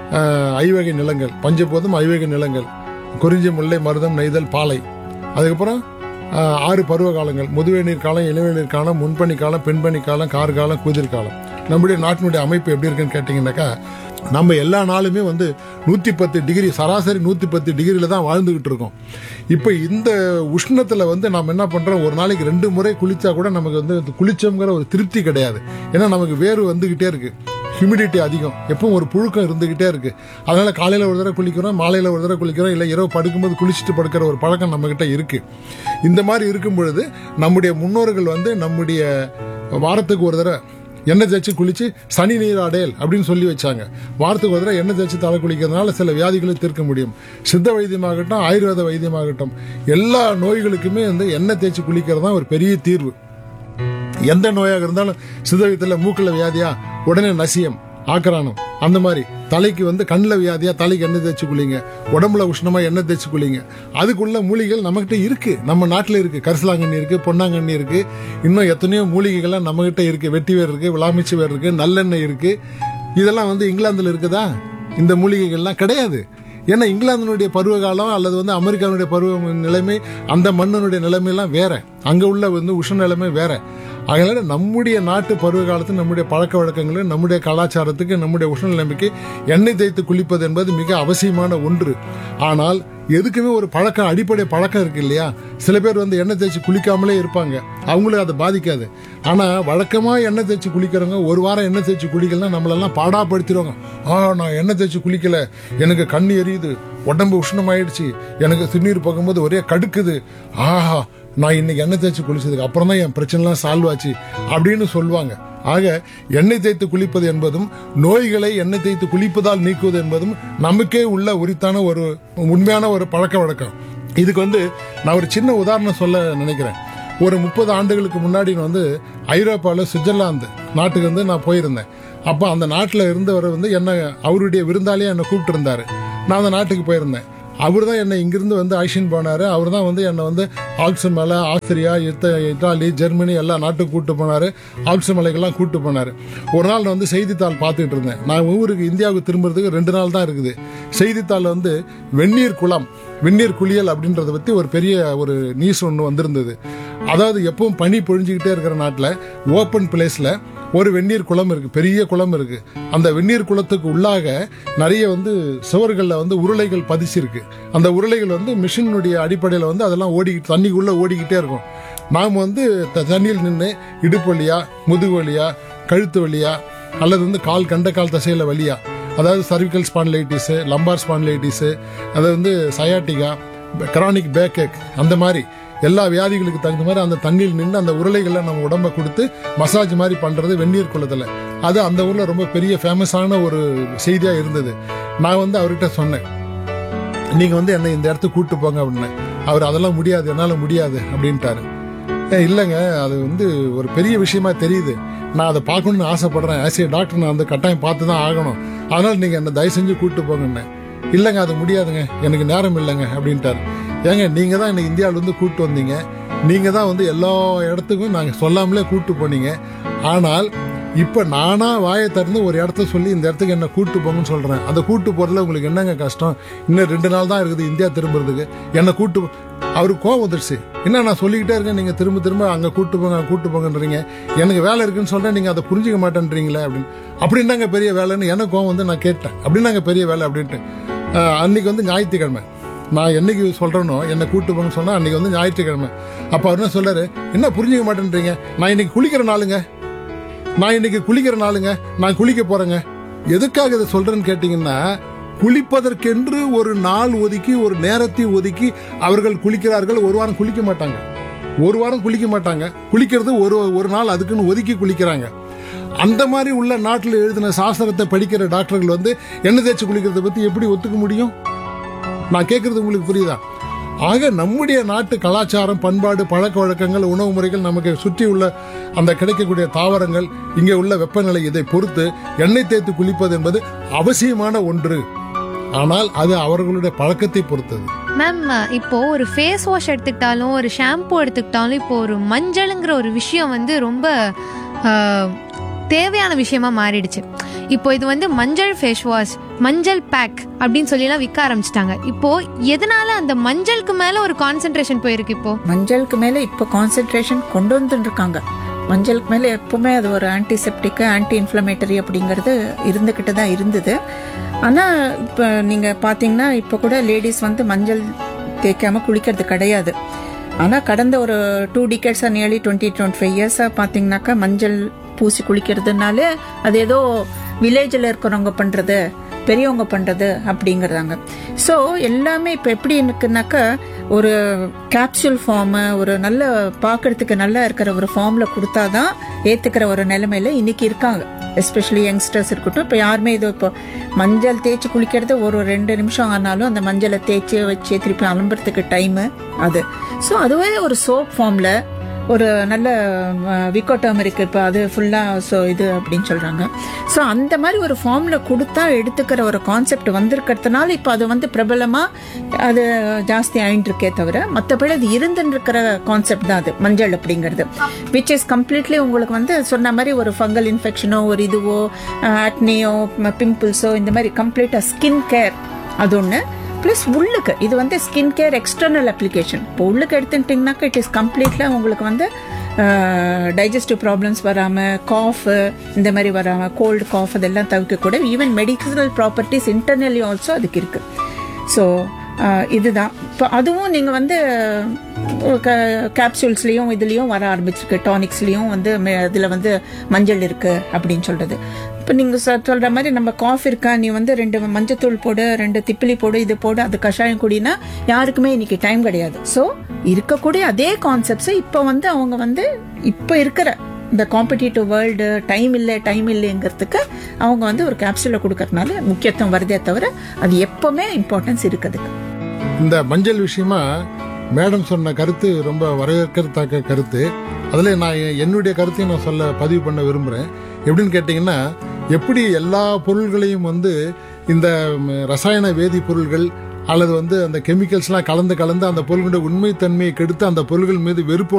ஐவகை நிலங்கள், பஞ்சபோதம் ஐவகை நிலங்கள், குறிஞ்சி முல்லை மருதம் நெய்தல் பாலை, அதுக்கப்புறம் 6 பருவ காலங்கள், முதுவை நீர் காலம், இளவை நீர் காலம், முன்பனி காலம், பெண்பனி காலம், கார்காலம், குதிர் காலம். நம்முடைய நாட்டினுடைய அமைப்பு எப்படி இருக்குன்னு கேட்டீங்கன்னாக்கா, நம்ம எல்லா நாளுமே 110 டிகிரி, சராசரி 110 டிகிரியில தான் வாழ்ந்துகிட்டு இருக்கோம். இப்ப இந்த உஷ்ணத்துல நாம என்ன பண்றோம், ஒரு நாளைக்கு 2 முறை குளிச்சா கூட நமக்கு குளிச்சோங்கிற ஒரு திருப்தி கிடையாது. ஏன்னா நமக்கு வேர்வை வந்துகிட்டே இருக்கு, ஹியூமிடிட்டி அதிகம், எப்பவும் ஒரு புழுக்கம் இருந்துகிட்டே இருக்கு. அதனால காலையில ஒரு தடவை குளிக்கிறோம், மாலையில ஒரு தடவை குளிக்கிறோம், இல்ல இரவு படுக்கும்போது குளிச்சுட்டு படுக்கிற ஒரு பழக்கம் நம்ம கிட்ட இருக்கு. இந்த மாதிரி இருக்கும் பொழுது நம்முடைய முன்னோர்கள் நம்முடைய வாரத்துக்கு ஒரு தடவை எண்ணெய் தேய்ச்சி குளிச்சு சனி நீராடேல் அப்படின்னு சொல்லி வச்சாங்க. வாரத்துக்கு ஒரு தடவை எண்ணெய் தேய்ச்சி தலை குளிக்கிறதுனால சில வியாதிகளை தீர்க்க முடியும். சித்த வைத்தியமாகட்டும், ஆயுர்வேத வைத்தியமாகட்டும், எல்லா நோய்களுக்குமே எண்ணெய் தேய்ச்சி குளிக்கிறது தான் ஒரு பெரிய தீர்வு. எந்த நோயாக இருந்தாலும் சித்த வைத்தியத்தில் மூக்குல வியாதியா உடனே நசியம், ஆக்கரானம், அந்த மாதிரி தலைக்கு கண்ணில் வியாதியா தலைக்கு எண்ணெய் தேய்ச்சி குளிங்க, உடம்புல உஷ்ணமா எண்ணெய் தேய்ச்சி குளிங்க. அதுக்குள்ள மூலிகைகள் நம்மகிட்ட இருக்கு, நம்ம நாட்டில் இருக்கு. கரிசலாங்கண்ணி இருக்கு, பொன்னாங்கண்ணி இருக்கு, இன்னும் எத்தனையோ மூலிகைகள்லாம் நம்மகிட்ட இருக்கு. வெட்டி வேர் இருக்கு, விளாமிச்சி வேர் இருக்கு, நல்லெண்ணெய் இருக்கு. இதெல்லாம் இங்கிலாந்துல இருக்குதா? இந்த மூலிகைகள்லாம் கிடையாது. ஏன்னா இங்கிலாந்தினுடைய பருவகாலம் அல்லது அமெரிக்காவுடைய பருவ நிலைமை, அந்த மண்ணினுடைய நிலைமையெல்லாம் வேற, அங்க உள்ள உஷ்ண நிலைமை வேற. அதனால நம்முடைய நாட்டு பருவ காலத்தில் நம்முடைய பழக்க வழக்கங்கள், நம்முடைய கலாச்சாரத்துக்கு, நம்முடைய உஷ்ண நிலைமைக்கு எண்ணெய் தேய்த்து குளிப்பது என்பது மிக அவசியமான ஒன்று. ஆனால் எதுக்குமே ஒரு பழக்கம், அடிப்படை பழக்கம் இருக்கு இல்லையா? சில பேர் எண்ணெய் தேய்ச்சி குளிக்காமலே இருப்பாங்க, அவங்களுக்கு அதை பாதிக்காது. ஆனா வழக்கமா எண்ணெய் தேய்ச்சி குளிக்கிறவங்க ஒரு வாரம் எண்ணெய் தேய்ச்சி குளிக்கலாம் நம்மளெல்லாம் பாடாப்படுத்திடுவாங்க. நான் எண்ணெய் தேய்ச்சி குளிக்கல, எனக்கு கண்ணு எரியுது, உடம்பு உஷ்ணமாயிடுச்சு, எனக்கு சிறுநீர் போகும்போது ஒரே கடுக்குது, ஆஹா நான் இன்னைக்கு எண்ணெய் தேய்ச்சி குளிச்சதுக்கு அப்புறம் தான் என் பிரச்சனைலாம் சால்வ் ஆச்சு அப்படின்னு சொல்லுவாங்க. ஆக எண்ணெய் தேய்த்து குளிப்பது என்பதும் நோய்களை எண்ணெய் தேய்த்து குளிப்பதால் நீக்குவது என்பதும் நமக்கே உள்ள உரித்தான ஒரு உண்மையான ஒரு பழக்க வழக்கம். இதுக்கு நான் ஒரு சின்ன உதாரணம் சொல்ல நினைக்கிறேன். ஒரு 30 ஆண்டுகளுக்கு முன்னாடி ஐரோப்பாவில் சுவிட்சர்லாந்து நாட்டுக்கு நான் போயிருந்தேன். அப்போ அந்த நாட்டில் இருந்தவர் என்ன அவருடைய விருந்தாளியா என்னை கூப்பிட்டு இருந்தாரு. நான் அந்த நாட்டுக்கு போயிருந்தேன். அவர் தான் என்னை இங்கிருந்து அழைச்சின்னு போனாரு. அவர் தான் என்னை ஆல்ப்ஸ் மலை, ஆஸ்திரியா, இத்தாலி, ஜெர்மனி எல்லா நாட்டுக்கு கூப்பிட்டு போனாரு. ஆல்ப்ஸ் மலைக்கெல்லாம் கூப்பிட்டு போனாரு. ஒரு நாள் செய்தித்தாள் பார்த்துட்டு இருந்தேன். நான் ஊருக்கு இந்தியாவுக்கு திரும்புறதுக்கு 2 நாள் தான் இருக்குது. செய்தித்தாள் வெந்நீர் குளம், வெந்நீர் குளியல் அப்படின்றத பத்தி ஒரு பெரிய ஒரு நியூஸ் ஒன்று வந்திருந்தது. அதாவது எப்பவும் பனி பொழிஞ்சுக்கிட்டே இருக்கிற நாட்டில் ஓப்பன் பிளேஸ்ல ஒரு வெந்நீர் குளம் இருக்கு, பெரிய குளம் இருக்கு. அந்த வெந்நீர் குளத்துக்கு உள்ளாக நிறைய சுவர்கள்ல உருளைகள் பதிச்சிருக்கு. அந்த உருளைகள் மிஷினுடைய அடிப்படையில் அதெல்லாம் ஓடிக்கிட்டு தண்ணிக்குள்ள ஓடிக்கிட்டே இருக்கும். நாம் தண்ணியில் நின்று இடுப்பு வழியா, முதுகு வழியா, கழுத்து வழியா அல்லது கால் கண்ட கால் தசையில வழியா, அதாவது சர்விக்கல் ஸ்பான்லைட்டிஸ், லம்பார் ஸ்பான்லைட்டிஸ், அது சயாட்டிகா, கிரானிக் பேக்கேக், அந்த மாதிரி எல்லா வியாதிகளுக்கு தகுந்த மாதிரி அந்த தண்ணியில் நின்று அந்த உருளைகளை நம்ம உடம்ப கொடுத்து மசாஜ் மாதிரி பண்றது வெந்நீர் குளத்துல. அது அந்த ஊர்ல ரொம்ப பெரிய ஃபேமஸான ஒரு செய்தியா இருந்தது. நான் அவர்கிட்ட சொன்னேன், நீங்க என்னை இந்த இடத்துக்கு கூட்டு போங்க அப்படின்னு. அவர் அதெல்லாம் முடியாது, என்னால முடியாது அப்படின்ட்டாரு. இல்லைங்க, அது ஒரு பெரிய விஷயமா தெரியுது, நான் அதை பார்க்கணும்னு ஆசைப்படுறேன். ஆஸ் ஏ டாக்டர் நான் கட்டாயம் பார்த்து தான் ஆகணும், அதனால நீங்க என்ன தயவு செஞ்சு கூட்டு போங்கன்னு. இல்லைங்க அது முடியாதுங்க, எனக்கு நேரம் இல்லைங்க அப்படின்ட்டாரு. ஏங்க, நீங்க தான் என்ன இந்தியாவில கூட்டு வந்தீங்க, நீங்க தான் எல்லா இடத்துக்கும் நாங்க சொல்லாமலே கூட்டு போனீங்க. ஆனால் இப்ப நானா வாயை திறந்து ஒரு இடத்த சொல்லி இந்த இடத்துக்கு என்ன கூட்டு போங்கன்னு சொல்றேன். அந்த கூட்டு போறதுல உங்களுக்கு என்னங்க கஷ்டம்? இன்னும் 2 நாள் தான் இருக்குது இந்தியா திரும்புறதுக்கு, என்ன கூட்டு. அவருக்கு கோவம் வந்துருச்சு. என்ன நான் சொல்லிக்கிட்டே இருக்கேன், நீங்க திரும்ப திரும்ப அங்க கூட்டு போங்க கூட்டு போங்கன்றீங்க, எனக்கு வேலை இருக்குன்னு சொல்றேன், நீங்க அதை புரிஞ்சுக்க மாட்டேன்றீங்களே அப்படின்னு. அப்படின்னாங்க பெரிய வேலைன்னு எனக்கு கோவம். நான் கேட்டேன், அப்படின்னாங்க பெரிய வேலை அப்படின்ட்டு. அன்னைக்கு ஞாயிற்றுக்கிழமை, நான் என்னைக்கு சொல்றேனோ என்ன கூட்டு போங்க சொன்னா அன்னைக்கு ஞாயிற்றுக்கிழமை. அப்ப அவர் என்ன சொல்றாரு, என்ன புரிஞ்சுக்க மாட்டேன்றீங்க, நான் இன்னைக்கு குளிக்கிற நாளுங்க, நான் குளிக்க போறேங்க. எதுக்காக இதை சொல்றேன்னு கேட்டீங்கன்னா, குளிப்பதற்கென்று ஒரு நாள் ஒதுக்கி ஒரு நேரத்தை ஒதுக்கி அவர்கள் குளிக்கிறார்கள். ஒரு வாரம் குளிக்க மாட்டாங்க, குளிக்கிறது ஒரு நாள் அதுக்குன்னு ஒதுக்கி குளிக்கிறாங்க. அந்த மாதிரி உள்ள நாட்டில் எழுதின சாஸ்திரத்தை படிக்கிற டாக்டர்கள் எண்ணெய் தேய்ச்சி குளிக்கிறத பத்தி எப்படி ஒத்துக்க முடியும்? நான் கேட்கறது உங்களுக்கு புரியுதா? ஆக நம்முடைய நாட்டு கலாச்சாரம், பண்பாடு, பழக்க வழக்கங்கள், உணவு முறைகள், நமக்கு சுற்றி உள்ள அந்த கிடைக்கக்கூடிய தாவரங்கள், இங்கே உள்ள வெப்பநிலை, இதை பொறுத்து எண்ணெய் தேய்த்து குளிப்பது என்பது அவசியமான ஒன்று. ஆனால் அது அவர்களுடைய பழக்கத்தை பொறுத்தது. மேம், இப்போ ஒரு ஃபேஸ் வாஷ் எடுத்துக்கிட்டாலும் ஒரு ஷாம்பு எடுத்துக்கிட்டாலும் இப்போ ஒரு மஞ்சளுங்கிற ஒரு விஷயம் ரொம்ப தேவையான விஷயமா மாறிடுச்சு. இப்போ இது மஞ்சள் ஃபேஸ் வாஷ், மஞ்சள் பேக் அப்படின்னு சொல்லிலாம் விற்க ஆரம்பிச்சிட்டாங்க. இப்போ எதனால அந்த மஞ்சளுக்கு மேல ஒரு கான்சென்ட்ரேஷன் போயிருக்கு? இப்போ மஞ்சளுக்கு மேல இப்போ கான்சென்ட்ரேஷன் கொண்டு வந்துருக்காங்க. மஞ்சளுக்கு மேல எப்பவுமே அது ஒரு ஆன்டிசெப்டிக், ஆன்டி இன்ஃப்ளமேட்டரி அப்படிங்கிறது இருந்துகிட்டு தான் இருந்தது. ஆனா இப்போ நீங்க பாத்தீங்கன்னா இப்போ கூட லேடிஸ் மஞ்சள் தேய்க்காம குளிக்கிறது கிடையாது. ஆனா கடந்த ஒரு 2 decades, நியர்லி 20-25 years பாத்தீங்கன்னாக்கா மஞ்சள் பூசி குளிக்கிறதுனால அது ஏதோ வில்லேஜில் இருக்கிறவங்க பண்றது, பெரியவங்க பண்றது அப்படிங்கிறாங்க. ஸோ எல்லாமே இப்போ எப்படி இருக்குனாக்கா ஒரு கேப்சூல் ஃபார்ம், ஒரு நல்ல பார்க்கறதுக்கு நல்லா இருக்கிற ஒரு ஃபார்ம்ல கொடுத்தாதான் ஏத்துக்கிற ஒரு நிலைமையில இன்னைக்கு இருக்காங்க. எஸ்பெஷலி யங்ஸ்டர்ஸ் இருக்கட்டும். இப்போ யாருமே இது இப்போ மஞ்சள் தேய்ச்சி குளிக்கிறது ஒரு 2 நிமிஷம் ஆனாலும் அந்த மஞ்சளை தேய்ச்சி வச்சு திருப்பி அலம்புறதுக்கு டைமு அது. ஸோ அதுவே ஒரு சோப் ஃபார்ம்ல ஒரு நல்ல விக்கோ டர்மரிக் இப்போ அது ஃபுல்லாக ஸோ இது அப்படின்னு சொல்கிறாங்க. ஸோ அந்த மாதிரி ஒரு ஃபார்மில் கொடுத்தா எடுத்துக்கிற ஒரு கான்செப்ட் வந்திருக்கிறதுனால இப்போ அது பிரபலமாக அது ஜாஸ்தி ஆயிட்டு இருக்கே தவிர மற்றபடி அது இருந்துருக்கிற கான்செப்ட் தான் அது மஞ்சள் அப்படிங்கிறது. விச் இஸ் கம்ப்ளீட்லி உங்களுக்கு சொன்ன மாதிரி ஒரு ஃபங்கல் இன்ஃபெக்ஷனோ ஒரு இதுவோ ஆக்னியோ பிம்பிள்ஸோ இந்த மாதிரி கம்ப்ளீட்டாக ஸ்கின் கேர் அது ஒன்று. பிளஸ் உள்ளுக்கு இது ஸ்கின் கேர் எக்ஸ்டர்னல் அப்ளிகேஷன். இப்போ உள்ளுக்கு எடுத்துட்டீங்கன்னாக்கா இட் இஸ் கம்ப்ளீட்லி உங்களுக்கு டைஜஸ்டிவ் ப்ராப்ளம்ஸ் வராமல், காஃப் இந்த மாதிரி வராமல், கோல்டு காஃப் அதெல்லாம் தவிர்க்க கூட even medical properties internally also அதுக்கு இருக்கு. ஸோ இதுதான் இப்போ அதுவும் நீங்கள் கேப்சூல்ஸ்லேயும் இதுலேயும் வர ஆரம்பிச்சிருக்கு, டானிக்ஸ்லேயும் அதில் மஞ்சள் இருக்கு அப்படின்னு சொல்றது. இப்போ நீங்கள் சொல்ற மாதிரி நம்ம காஃப் இருக்கா, நீ 2 மஞ்சத்தூள் போடு, 2 திப்பிலி போடு, இது போடு, அது கஷாயம் குடினா யாருக்குமே இன்னைக்கு டைம் கிடையாது. ஸோ இருக்கக்கூடிய அதே கான்செப்ட்ஸை இப்போ அவங்க இப்போ இருக்கிற இந்த காம்படிட்டிவ் வேர்ல்டு டைம் இல்லைங்கிறதுக்கு அவங்க வந்து ஒரு கேப்சூலை கொடுக்கறதுனால முக்கியத்துவம் வருதே தவிர அது எப்பவுமே இம்பார்ட்டன்ஸ் இருக்குதுக்கு. இந்த மஞ்சள் விஷயமா மேடம் சொன்ன கருத்து ரொம்ப வரவேற்கத்தக்க கருத்து. அதுல நான் என்னுடைய கருத்தையும் நான் பதிவு பண்ண விரும்புறேன். எப்படின்னு கேட்டீங்கன்னா, எப்படி எல்லா பொருள்களையும் வந்து இந்த ரசாயன வேதிப்பொருள்கள் அல்லது வந்து அந்த கெமிக்கல்ஸ்லாம் கலந்து அந்த பொருள்களுடைய உண்மைத்தன்மையை கெடுத்து அந்த பொருள்கள் மீது வெறுப்பு